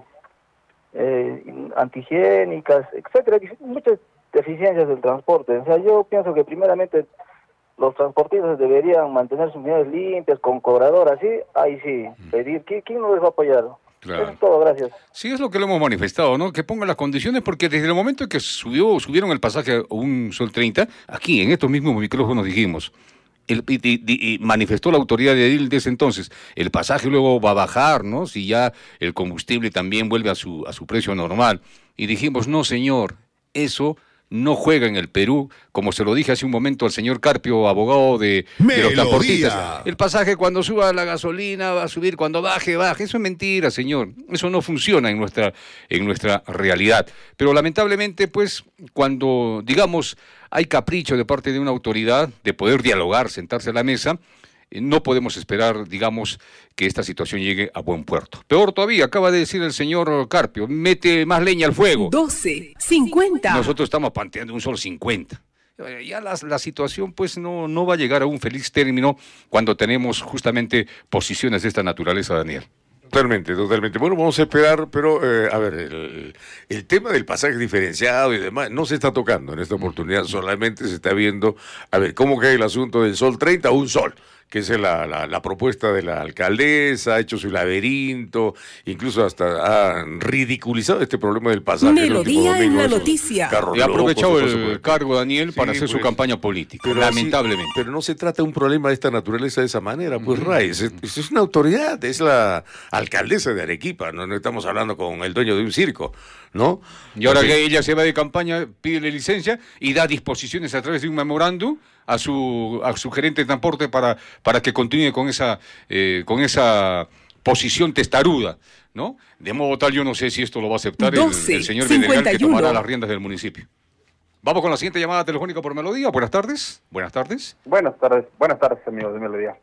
eh, antihigiénicas, etcétera, muchas deficiencias del transporte. O sea, yo pienso que primeramente los transportistas deberían mantener sus unidades limpias, con cobradoras, ¿sí? Ahí sí, pedir, ¿quién, quién nos les va a apoyar? Claro. Eso es todo, gracias. Sí, es lo que le hemos manifestado, ¿no? Que pongan las condiciones, porque desde el momento en que subió, subieron el pasaje a un sol treinta, aquí en estos mismos micrófonos dijimos, el, y, y, y manifestó la autoridad de Edil desde entonces, el pasaje luego va a bajar, ¿no? Si ya el combustible también vuelve a su, a su precio normal. Y dijimos, no señor, eso no juega en el Perú, como se lo dije hace un momento al señor Carpio, abogado de, de los transportistas. El pasaje cuando suba la gasolina va a subir, cuando baje, baje. Eso es mentira, señor. Eso no funciona en nuestra, en nuestra realidad. Pero lamentablemente, pues, cuando, digamos, hay capricho de parte de una autoridad de poder dialogar, sentarse a la mesa, no podemos esperar, digamos, que esta situación llegue a buen puerto. Peor todavía, acaba de decir el señor Carpio, mete más leña al fuego. doce cincuenta. Nosotros estamos planteando un solo cincuenta. Ya la, la situación pues no, no va a llegar a un feliz término cuando tenemos justamente posiciones de esta naturaleza, Daniel. Totalmente, totalmente. Bueno, vamos a esperar, pero eh, a ver, el, el tema del pasaje diferenciado y demás no se está tocando en esta oportunidad, solamente se está viendo, a ver, cómo cae el asunto del sol treinta a un sol, que es la, la, la propuesta de la alcaldesa, ha hecho su laberinto, incluso hasta ha ridiculizado este problema del pasaje. Melodía en la noticia. Y ha aprovechado el cargo, Daniel, sí, para hacer pues, su campaña política, pero lamentablemente. Así, pero no se trata de un problema de esta naturaleza de esa manera, pues mm. Ray, es, es una autoridad, es la alcaldesa de Arequipa, no, no estamos hablando con el dueño de un circo, ¿no? Y ahora Porque... que ella se va de campaña, pide licencia y da disposiciones a través de un memorándum a su a su gerente de transporte para para que continúe con esa eh, con esa posición testaruda, ¿no? De modo tal, yo no sé si esto lo va a aceptar doce, el, el señor Benegal, que tomará las riendas del municipio. Vamos con la siguiente llamada telefónica por Melodía. Buenas tardes. Buenas tardes. Buenas tardes. Buenas tardes, amigos de Melodía.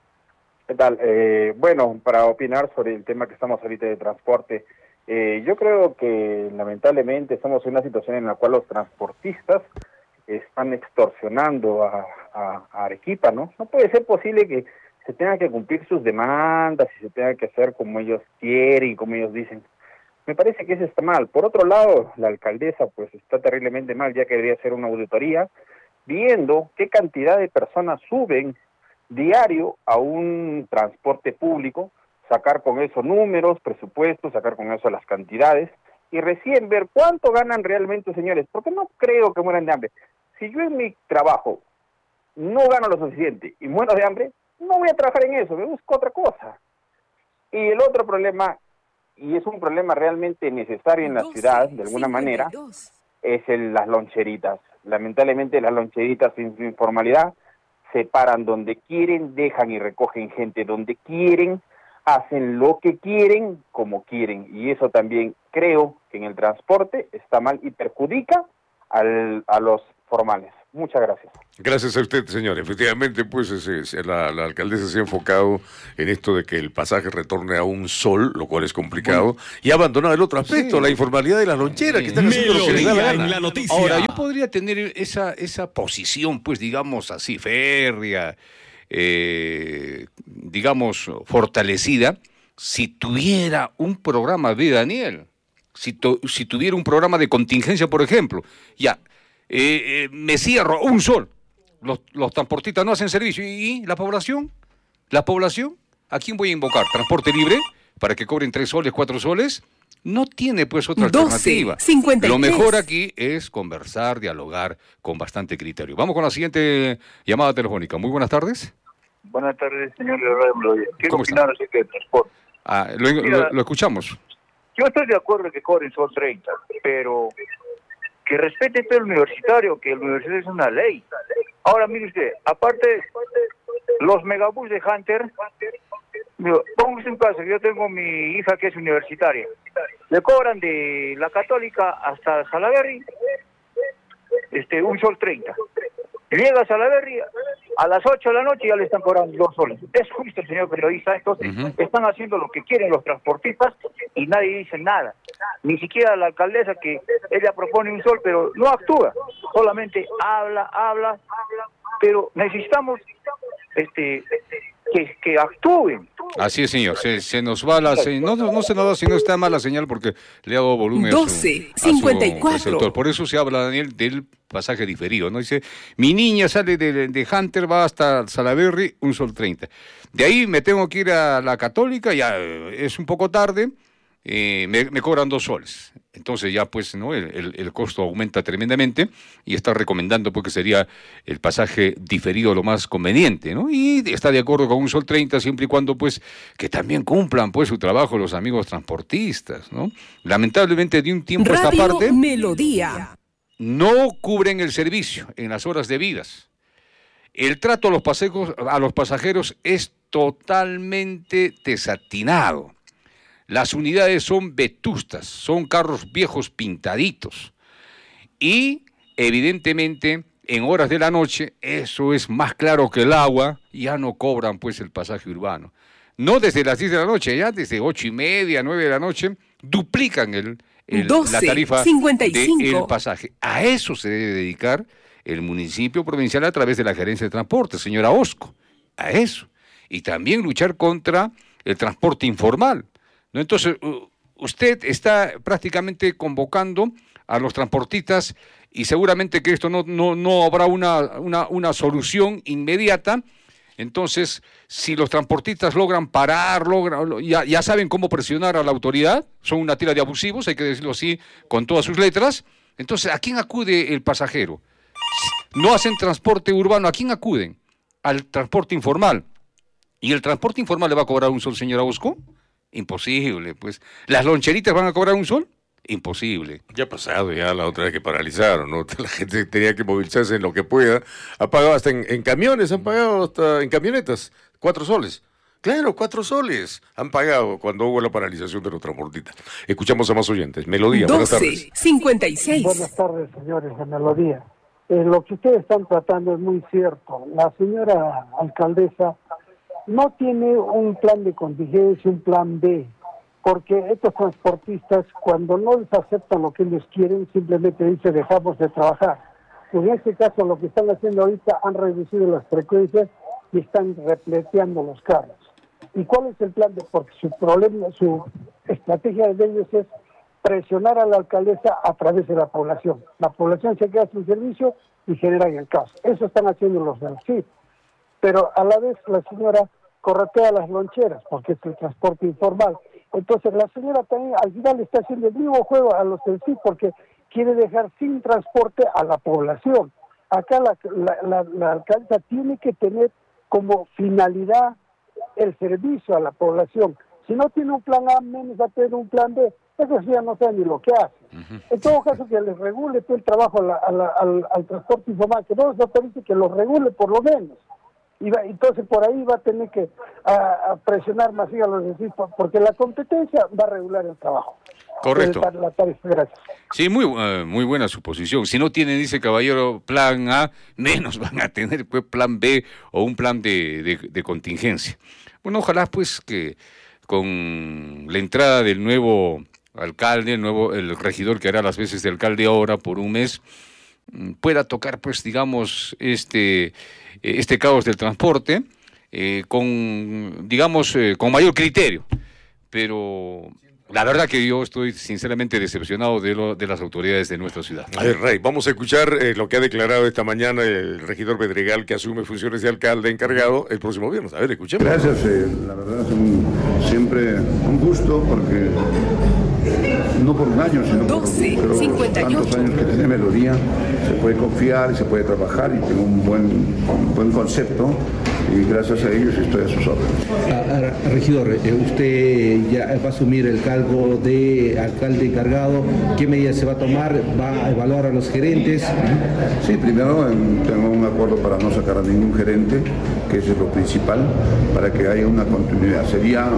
¿Qué tal? Eh, bueno, para opinar sobre el tema que estamos ahorita de transporte, eh, yo creo que lamentablemente estamos en una situación en la cual los transportistas están extorsionando a, a, a Arequipa, ¿no? No puede ser posible que se tenga que cumplir sus demandas y se tenga que hacer como ellos quieren y como ellos dicen. Me parece que eso está mal. Por otro lado, la alcaldesa pues está terriblemente mal, ya que debería hacer una auditoría viendo qué cantidad de personas suben diario a un transporte público, sacar con eso números, presupuestos, sacar con eso las cantidades y recién ver cuánto ganan realmente, señores, porque no creo que mueran de hambre. Si yo en mi trabajo no gano lo suficiente y muero de hambre, no voy a trabajar en eso, me busco otra cosa. Y el otro problema, y es un problema realmente necesario en la ciudad, de alguna manera, es el, las loncheritas. Lamentablemente las loncheritas sin su informalidad se paran donde quieren, dejan y recogen gente donde quieren, hacen lo que quieren, como quieren. Y eso también creo que en el transporte está mal y perjudica al, a los formales. Muchas gracias. Gracias a usted, señor. Efectivamente, pues ese, ese, la, la alcaldesa se ha enfocado en esto de que el pasaje retorne a un sol, lo cual es complicado, bueno, y ha abandonado el otro aspecto, sí, la informalidad de las loncheras, sí, que están haciendo lo que les da la gana. La noticia. Ahora, yo podría tener esa, esa posición, pues digamos así, férrea, eh, digamos, fortalecida, si tuviera un programa de Daniel, si, to, si tuviera un programa de contingencia, por ejemplo, ya, eh, eh, me cierro un sol, los, los transportistas no hacen servicio, ¿y, y la población? ¿La población? ¿A quién voy a invocar? ¿Transporte libre? ¿Para que cobren tres soles, cuatro soles? No tiene pues otra doce, alternativa. cincuenta y tres. Lo mejor aquí es conversar, dialogar con bastante criterio. Vamos con la siguiente llamada telefónica. Muy buenas tardes. Buenas tardes, señor Leroy. Quiero opinar acerca del transporte. Ah, lo, Mira, lo, lo escuchamos. Yo estoy de acuerdo que cobren sol treinta, pero que respete todo el universitario, que el universitario es una ley. Ahora, mire usted, aparte, los megabús de Hunter, póngase un caso, yo tengo mi hija que es universitaria, le cobran de la Católica hasta Salaberry este, un sol treinta. Llega a Salaberry a las ocho de la noche y ya le están cobrando dos soles. Es justo, señor periodista. Entonces, uh-huh. están haciendo lo que quieren los transportistas y nadie dice nada. Ni siquiera la alcaldesa, que ella propone un sol, pero no actúa. Solamente habla, habla, pero necesitamos este que, que actúen. Así es, señor. Se, se nos va la señal. No, no, no se nos da, si no está mala señal, porque le ha dado volumen doce, a su, cincuenta y cuatro. A su receptor. Por eso se habla, Daniel, del pasaje diferido, ¿no? Dice, mi niña sale de, de Hunter, va hasta Salaberry, un sol treinta. De ahí me tengo que ir a la Católica, ya es un poco tarde, eh, me, me cobran dos soles. Entonces ya pues, ¿no? El, el, el costo aumenta tremendamente y está recomendando porque sería el pasaje diferido lo más conveniente, ¿no? Y está de acuerdo con un sol treinta siempre y cuando pues que también cumplan pues su trabajo los amigos transportistas, ¿no? Lamentablemente de un tiempo a esta parte Melodía no cubren el servicio en las horas debidas. El trato a los, paseos, a los pasajeros es totalmente desatinado. Las unidades son vetustas, son carros viejos pintaditos. Y, evidentemente, en horas de la noche, eso es más claro que el agua, ya no cobran pues el pasaje urbano. No desde las diez de la noche, ya desde ocho y media, nueve de la noche, duplican el, el, doce, la tarifa del pasaje. A eso se debe dedicar el municipio provincial a través de la gerencia de transporte, señora Osco, a eso. Y también luchar contra el transporte informal. ¿No? Entonces, usted está prácticamente convocando a los transportistas y seguramente que esto no, no, no habrá una, una, una solución inmediata. Entonces, si los transportistas logran parar, logran, ya, ya saben cómo presionar a la autoridad, son una tira de abusivos, hay que decirlo así, con todas sus letras. Entonces, ¿a quién acude el pasajero? No hacen transporte urbano, ¿a quién acuden? Al transporte informal. ¿Y el transporte informal le va a cobrar un sol, señora Bosco? Imposible, pues. ¿Las loncheritas van a cobrar un sol? Imposible. Ya ha pasado ya la otra vez que paralizaron, ¿no? La gente tenía que movilizarse en lo que pueda. Ha pagado hasta en, en camiones, han pagado hasta en camionetas, cuatro soles. Claro, cuatro soles han pagado cuando hubo la paralización de los transportistas. Escuchamos a más oyentes. Melodía, buenas tardes. cincuenta y seis. Buenas tardes, señores de Melodía. Eh, lo que ustedes están tratando es muy cierto. La señora alcaldesa no tiene un plan de contingencia, un plan B, porque estos transportistas, cuando no les aceptan lo que ellos quieren, simplemente dicen dejamos de trabajar. En este caso, lo que están haciendo ahorita, han reducido las frecuencias y están repleteando los carros. ¿Y cuál es el plan de? Porque su problema, su estrategia de ellos es presionar a la alcaldesa a través de la población. La población se queda sin servicio y generan el caos. Eso están haciendo los del C I P. Pero a la vez la señora corretea las loncheras, porque es el transporte informal. Entonces la señora también al final está haciendo el mismo juego a los del C I P, porque quiere dejar sin transporte a la población. Acá la, la, la, la alcaldesa tiene que tener como finalidad el servicio a la población. Si no tiene un plan A, menos va a tener un plan B. Eso sí ya no sabe ni lo que hace. Uh-huh. En todo caso, que les regule todo el trabajo a la, a la, al, al transporte informal, que no se autorice, que lo regule por lo menos. Y va, entonces por ahí va a tener que a, a presionar más a los vecinos, porque la competencia va a regular el trabajo. Correcto. La, la tarifa, gracias. Sí, muy, uh, muy buena suposición. Si no tienen, dice Caballero, plan A, menos van a tener pues plan B o un plan de, de, de contingencia. Bueno, ojalá pues que con la entrada del nuevo alcalde, el nuevo el regidor que hará las veces de alcalde ahora por un mes, pueda tocar pues digamos este este caos del transporte eh, con digamos eh, con mayor criterio, pero la verdad que yo estoy sinceramente decepcionado de, lo, de las autoridades de nuestra ciudad. A ver, Rey, vamos a escuchar eh, lo que ha declarado esta mañana el regidor Pedregal, que asume funciones de alcalde encargado el próximo viernes. A ver, escuchemos. Gracias, eh, la verdad es un, siempre un gusto, porque no por un año, sino por creo, tantos años que tiene Melodía, se puede confiar y se puede trabajar, y tengo un buen, un buen concepto, y gracias a ellos estoy a sus órdenes. Ah, regidor, usted ya va a asumir el cargo de alcalde encargado. ¿Qué medidas se va a tomar? ¿Va a evaluar a los gerentes? Sí, primero tengo un acuerdo para no sacar a ningún gerente, que eso es lo principal, para que haya una continuidad. Sería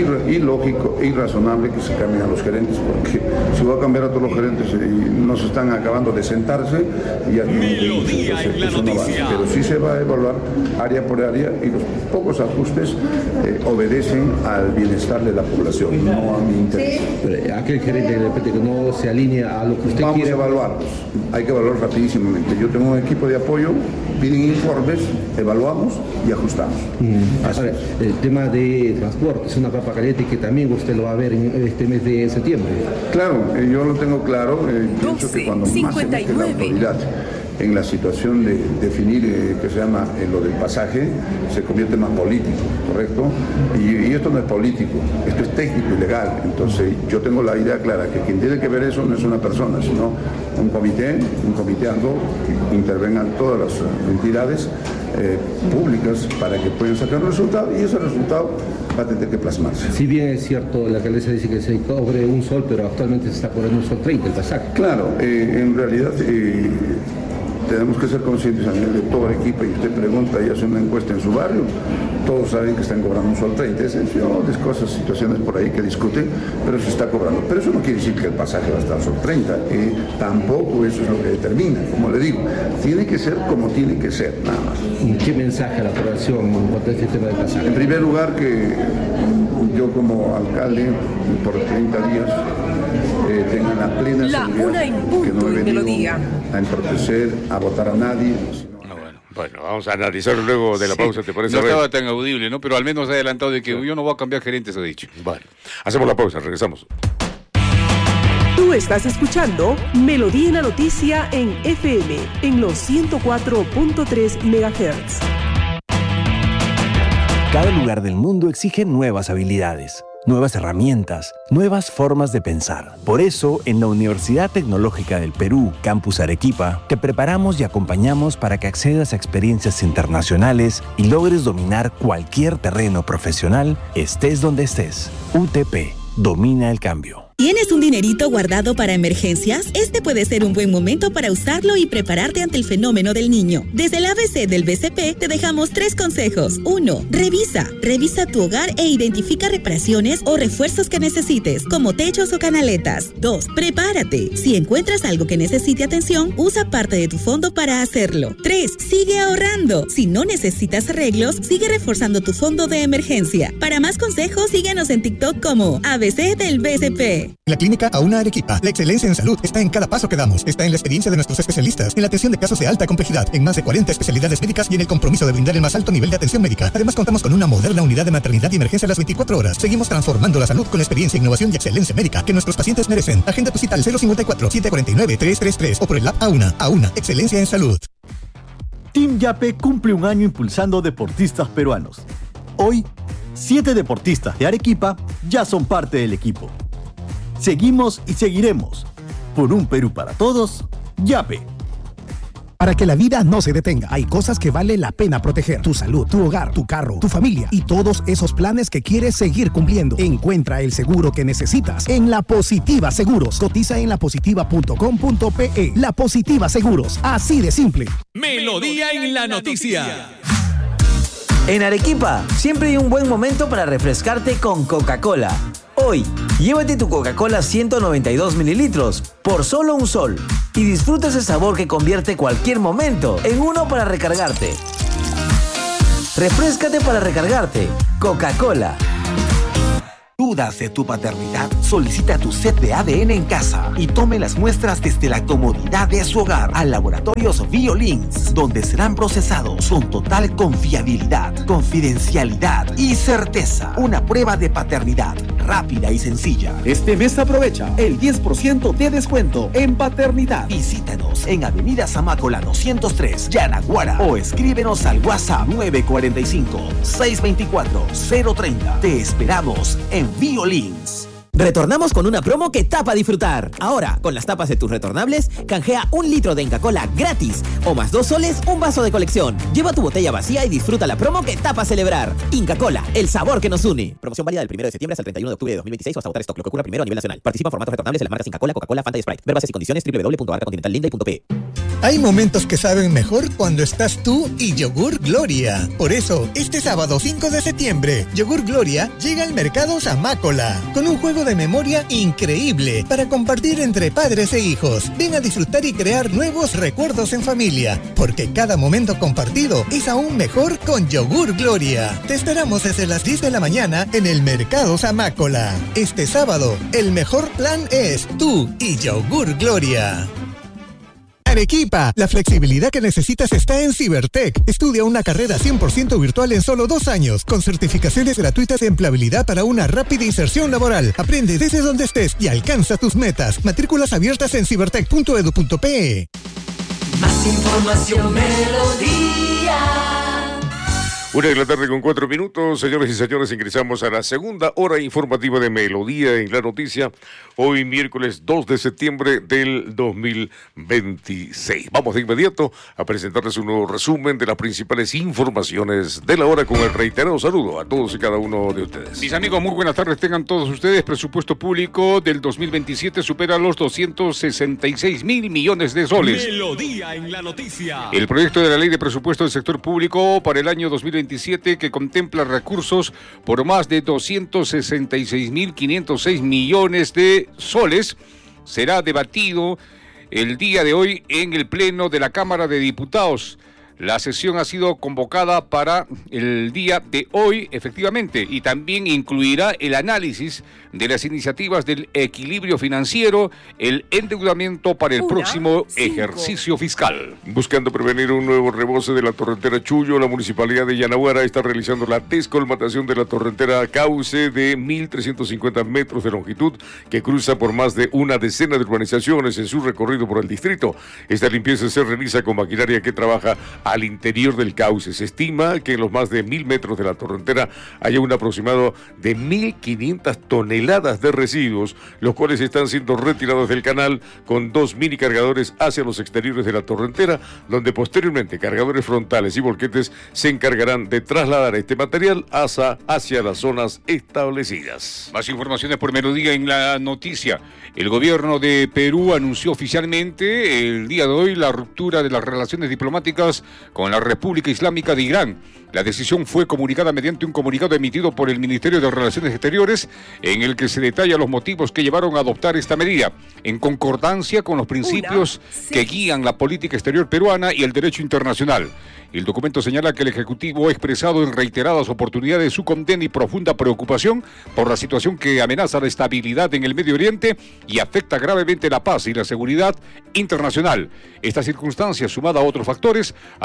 ilógico e irrazonable que se cambien a los gerentes, porque si voy a cambiar a todos los gerentes y no se están acabando de sentarse, y aquí eso no va. Pero sí se va a evaluar área por área, y los pocos ajustes eh, obedecen al bienestar de la población, no a mi interés. Pero aquel gerente de repente que no se alinea a lo que usted Vamos quiere. Vamos a evaluarlos, hay que evaluar rapidísimamente. Yo tengo un equipo de apoyo, piden informes, evaluamos y ajustamos. Mm. Ahora, el tema de transporte es una papa caliente que también usted lo va a ver en este mes de septiembre. Claro, eh, yo lo tengo claro, eh, pienso que cuando más se mete la autoridad en la situación de definir eh, que se llama eh, lo del pasaje, se convierte más político, ¿correcto? Y, y esto no es político, esto es técnico y legal. Entonces yo tengo la idea clara que quien tiene que ver eso no es una persona, sino un comité, un comité ad hoc, que intervengan todas las entidades eh, públicas para que puedan sacar un resultado, y ese resultado va a tener que plasmarse. Si bien es cierto, la alcaldesa dice que se cobre un sol, pero actualmente se está cobrando un sol treinta el pasaje. Claro, eh, en realidad eh, tenemos que ser conscientes a nivel de todo el equipo, y usted pregunta y hace una encuesta en su barrio, todos saben que están cobrando un sol treinta, excepciones, cosas, situaciones por ahí que discuten, pero se está cobrando. Pero eso no quiere decir que el pasaje va a estar sol treinta, eh, tampoco eso es lo que determina, como le digo, tiene que ser como tiene que ser, nada más. ¿Qué mensaje a la población en cuanto a este tema del pasaje? En primer lugar, que yo como alcalde, por treinta días, eh, tengan la plena la seguridad que no he venido a entorpecer, a votar a nadie. No, bueno, bueno, vamos a analizarlo luego de la pausa, ¿te parece? No estaba tan audible, ¿no? Pero al menos ha adelantado de que yo no voy a cambiar gerentes, ha dicho. Bueno, hacemos la pausa, regresamos. Tú estás escuchando Melodía en la Noticia en F M, en los ciento cuatro punto tres megahertz. Cada lugar del mundo exige nuevas habilidades, nuevas herramientas, nuevas formas de pensar. Por eso, en la Universidad Tecnológica del Perú, Campus Arequipa, te preparamos y acompañamos para que accedas a experiencias internacionales y logres dominar cualquier terreno profesional, estés donde estés. U T P, domina el cambio. ¿Tienes un dinerito guardado para emergencias? Este puede ser un buen momento para usarlo y prepararte ante el fenómeno del niño. Desde el A B C del B C P te dejamos tres consejos. uno. Revisa. Revisa tu hogar e identifica reparaciones o refuerzos que necesites, como techos o canaletas. dos. Prepárate. Si encuentras algo que necesite atención, usa parte de tu fondo para hacerlo. tres. Sigue ahorrando. Si no necesitas arreglos, sigue reforzando tu fondo de emergencia. Para más consejos, síguenos en TikTok como A B C del B C P. En la clínica Auna Arequipa, la excelencia en salud está en cada paso que damos. Está en la experiencia de nuestros especialistas, en la atención de casos de alta complejidad, en más de cuarenta especialidades médicas y en el compromiso de brindar el más alto nivel de atención médica. Además, contamos con una moderna unidad de maternidad y emergencia a las veinticuatro horas. Seguimos transformando la salud con experiencia, innovación y excelencia médica que nuestros pacientes merecen. Agenda tu cita al cero cincuenta y cuatro, setecientos cuarenta y nueve, trescientos treinta y tres o por el app Auna. Auna, excelencia en salud. Team Yape cumple un año impulsando deportistas peruanos. Hoy, siete deportistas de Arequipa ya son parte del equipo. Seguimos y seguiremos. Por un Perú para todos, Yape. Para que la vida no se detenga, hay cosas que vale la pena proteger. Tu salud, tu hogar, tu carro, tu familia y todos esos planes que quieres seguir cumpliendo. Encuentra el seguro que necesitas en La Positiva Seguros. Cotiza en la positiva punto com punto pe. La Positiva Seguros, así de simple. Melodía en la noticia. En Arequipa, siempre hay un buen momento para refrescarte con Coca-Cola. Hoy, llévate tu Coca-Cola ciento noventa y dos mililitros por solo un sol y disfruta ese sabor que convierte cualquier momento en uno para recargarte. Refréscate para recargarte. Coca-Cola. ¿Dudas de tu paternidad? Solicita tu set de A D N en casa y tome las muestras desde la comodidad de su hogar al Laboratorios Biolins, donde serán procesados con total confiabilidad, confidencialidad y certeza. Una prueba de paternidad rápida y sencilla. Este mes aprovecha el diez por ciento de descuento en paternidad. Visítanos en Avenida Zamácola doscientos tres, Yanaguara, o escríbenos al WhatsApp nueve cuatro cinco, seis dos cuatro, cero tres cero. Te esperamos en Biolins. Retornamos con una promo que tapa disfrutar. Ahora, con las tapas de tus retornables, canjea un litro de Inca Kola gratis. O más dos soles, un vaso de colección. Lleva tu botella vacía y disfruta la promo que tapa celebrar. Inca Kola, el sabor que nos une. Promoción válida del primero de septiembre hasta el treinta y uno de octubre de dos mil veintiséis o hasta agotar stock, lo que ocurra primero a nivel nacional. Participa en formatos retornables de las marcas Inca Kola, Coca-Cola, Fanta y Sprite. Ver bases y condiciones doble u doble u doble u punto arca continental linda punto pe. Hay momentos que saben mejor cuando estás tú y Yogur Gloria. Por eso, este sábado cinco de septiembre, Yogur Gloria llega al mercado Zamácola con un juego de memoria increíble para compartir entre padres e hijos. Ven a disfrutar y crear nuevos recuerdos en familia, porque cada momento compartido es aún mejor con Yogur Gloria. Te esperamos desde las diez de la mañana en el mercado Zamácola. Este sábado, el mejor plan es tú y Yogur Gloria. Arequipa, la flexibilidad que necesitas está en Cibertech. Estudia una carrera cien por ciento virtual en solo dos años, con certificaciones gratuitas de empleabilidad para una rápida inserción laboral. Aprende desde donde estés y alcanza tus metas. Matrículas abiertas en cibertech punto edu punto pe. Más información, Melodía. Una de la tarde con cuatro minutos, señores y señores, ingresamos a la segunda hora informativa de Melodía en la noticia, hoy miércoles dos de septiembre del dos mil veintiséis. Vamos de inmediato a presentarles un nuevo resumen de las principales informaciones de la hora con el reiterado saludo a todos y cada uno de ustedes. Mis amigos, muy buenas tardes tengan todos ustedes. Presupuesto público del dos mil veintisiete supera los doscientos sesenta y seis mil millones de soles. Melodía en la noticia. El proyecto de la Ley de Presupuesto del Sector Público para el año dos mil veintisiete, que contempla recursos por más de doscientos sesenta y seis mil quinientos seis millones de soles, será debatido el día de hoy en el Pleno de la Cámara de Diputados. La sesión ha sido convocada para el día de hoy, efectivamente, y también incluirá el análisis de las iniciativas del equilibrio financiero, el endeudamiento para el Una, próximo cinco. ejercicio fiscal. Buscando prevenir un nuevo rebose de la torrentera Chuyo, la Municipalidad de Yanaguara está realizando la descolmatación de la torrentera Cauce de mil trescientos cincuenta metros de longitud, que cruza por más de una decena de urbanizaciones en su recorrido por el distrito. Esta limpieza se realiza con maquinaria que trabaja al interior del cauce. Se estima que en los más de mil metros de la torrentera haya un aproximado de mil quinientas toneladas de residuos, los cuales están siendo retirados del canal con dos mini cargadores hacia los exteriores de la torrentera, donde posteriormente cargadores frontales y volquetes se encargarán de trasladar este material hacia, hacia las zonas establecidas. Más informaciones por Melodía en la noticia. El gobierno de Perú anunció oficialmente el día de hoy la ruptura de las relaciones diplomáticas con la República Islámica de Irán. La decisión fue comunicada mediante un comunicado emitido por el Ministerio de Relaciones Exteriores, en el que se detalla los motivos que llevaron a adoptar esta medida, en concordancia con los principios Una, sí. que guían la política exterior peruana y el derecho internacional. El documento señala que el Ejecutivo ha expresado en reiteradas oportunidades su condena y profunda preocupación por la situación que amenaza la estabilidad en el Medio Oriente y afecta gravemente la paz y la seguridad internacional. Esta circunstancia, sumada a otros factores, ha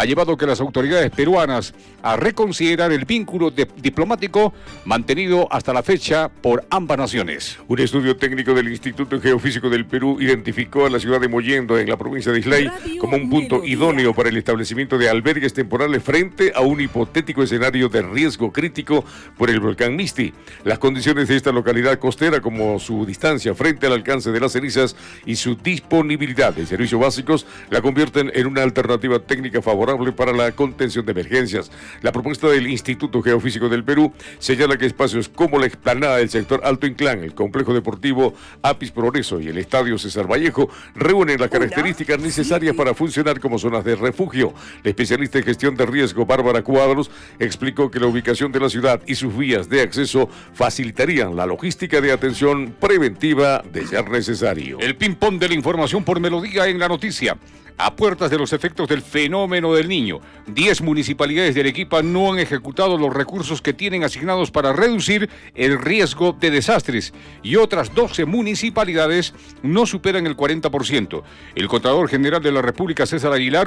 ha llevado que las autoridades peruanas a reconsiderar el vínculo de- diplomático mantenido hasta la fecha por ambas naciones. Un estudio técnico del Instituto Geofísico del Perú identificó a la ciudad de Mollendo, en la provincia de Islay, como un punto idóneo para el establecimiento de albergues temporales frente a un hipotético escenario de riesgo crítico por el volcán Misti. Las condiciones de esta localidad costera, como su distancia frente al alcance de las cenizas y su disponibilidad de servicios básicos, la convierten en una alternativa técnica favorable para la contención de emergencias. La propuesta del Instituto Geofísico del Perú señala que espacios como la explanada del sector Alto Inclán, el complejo deportivo Apis Progreso y el estadio César Vallejo reúnen las características necesarias para funcionar como zonas de refugio. La especialista en gestión de riesgo, Bárbara Cuadros, explicó que la ubicación de la ciudad y sus vías de acceso facilitarían la logística de atención preventiva de ser necesario. El ping-pong de la información por Melodía en la noticia. A puertas de los efectos del fenómeno del Niño, diez municipalidades de Arequipa no han ejecutado los recursos que tienen asignados para reducir el riesgo de desastres y otras doce municipalidades no superan el cuarenta por ciento. El Contralor General de la República, César Aguilar,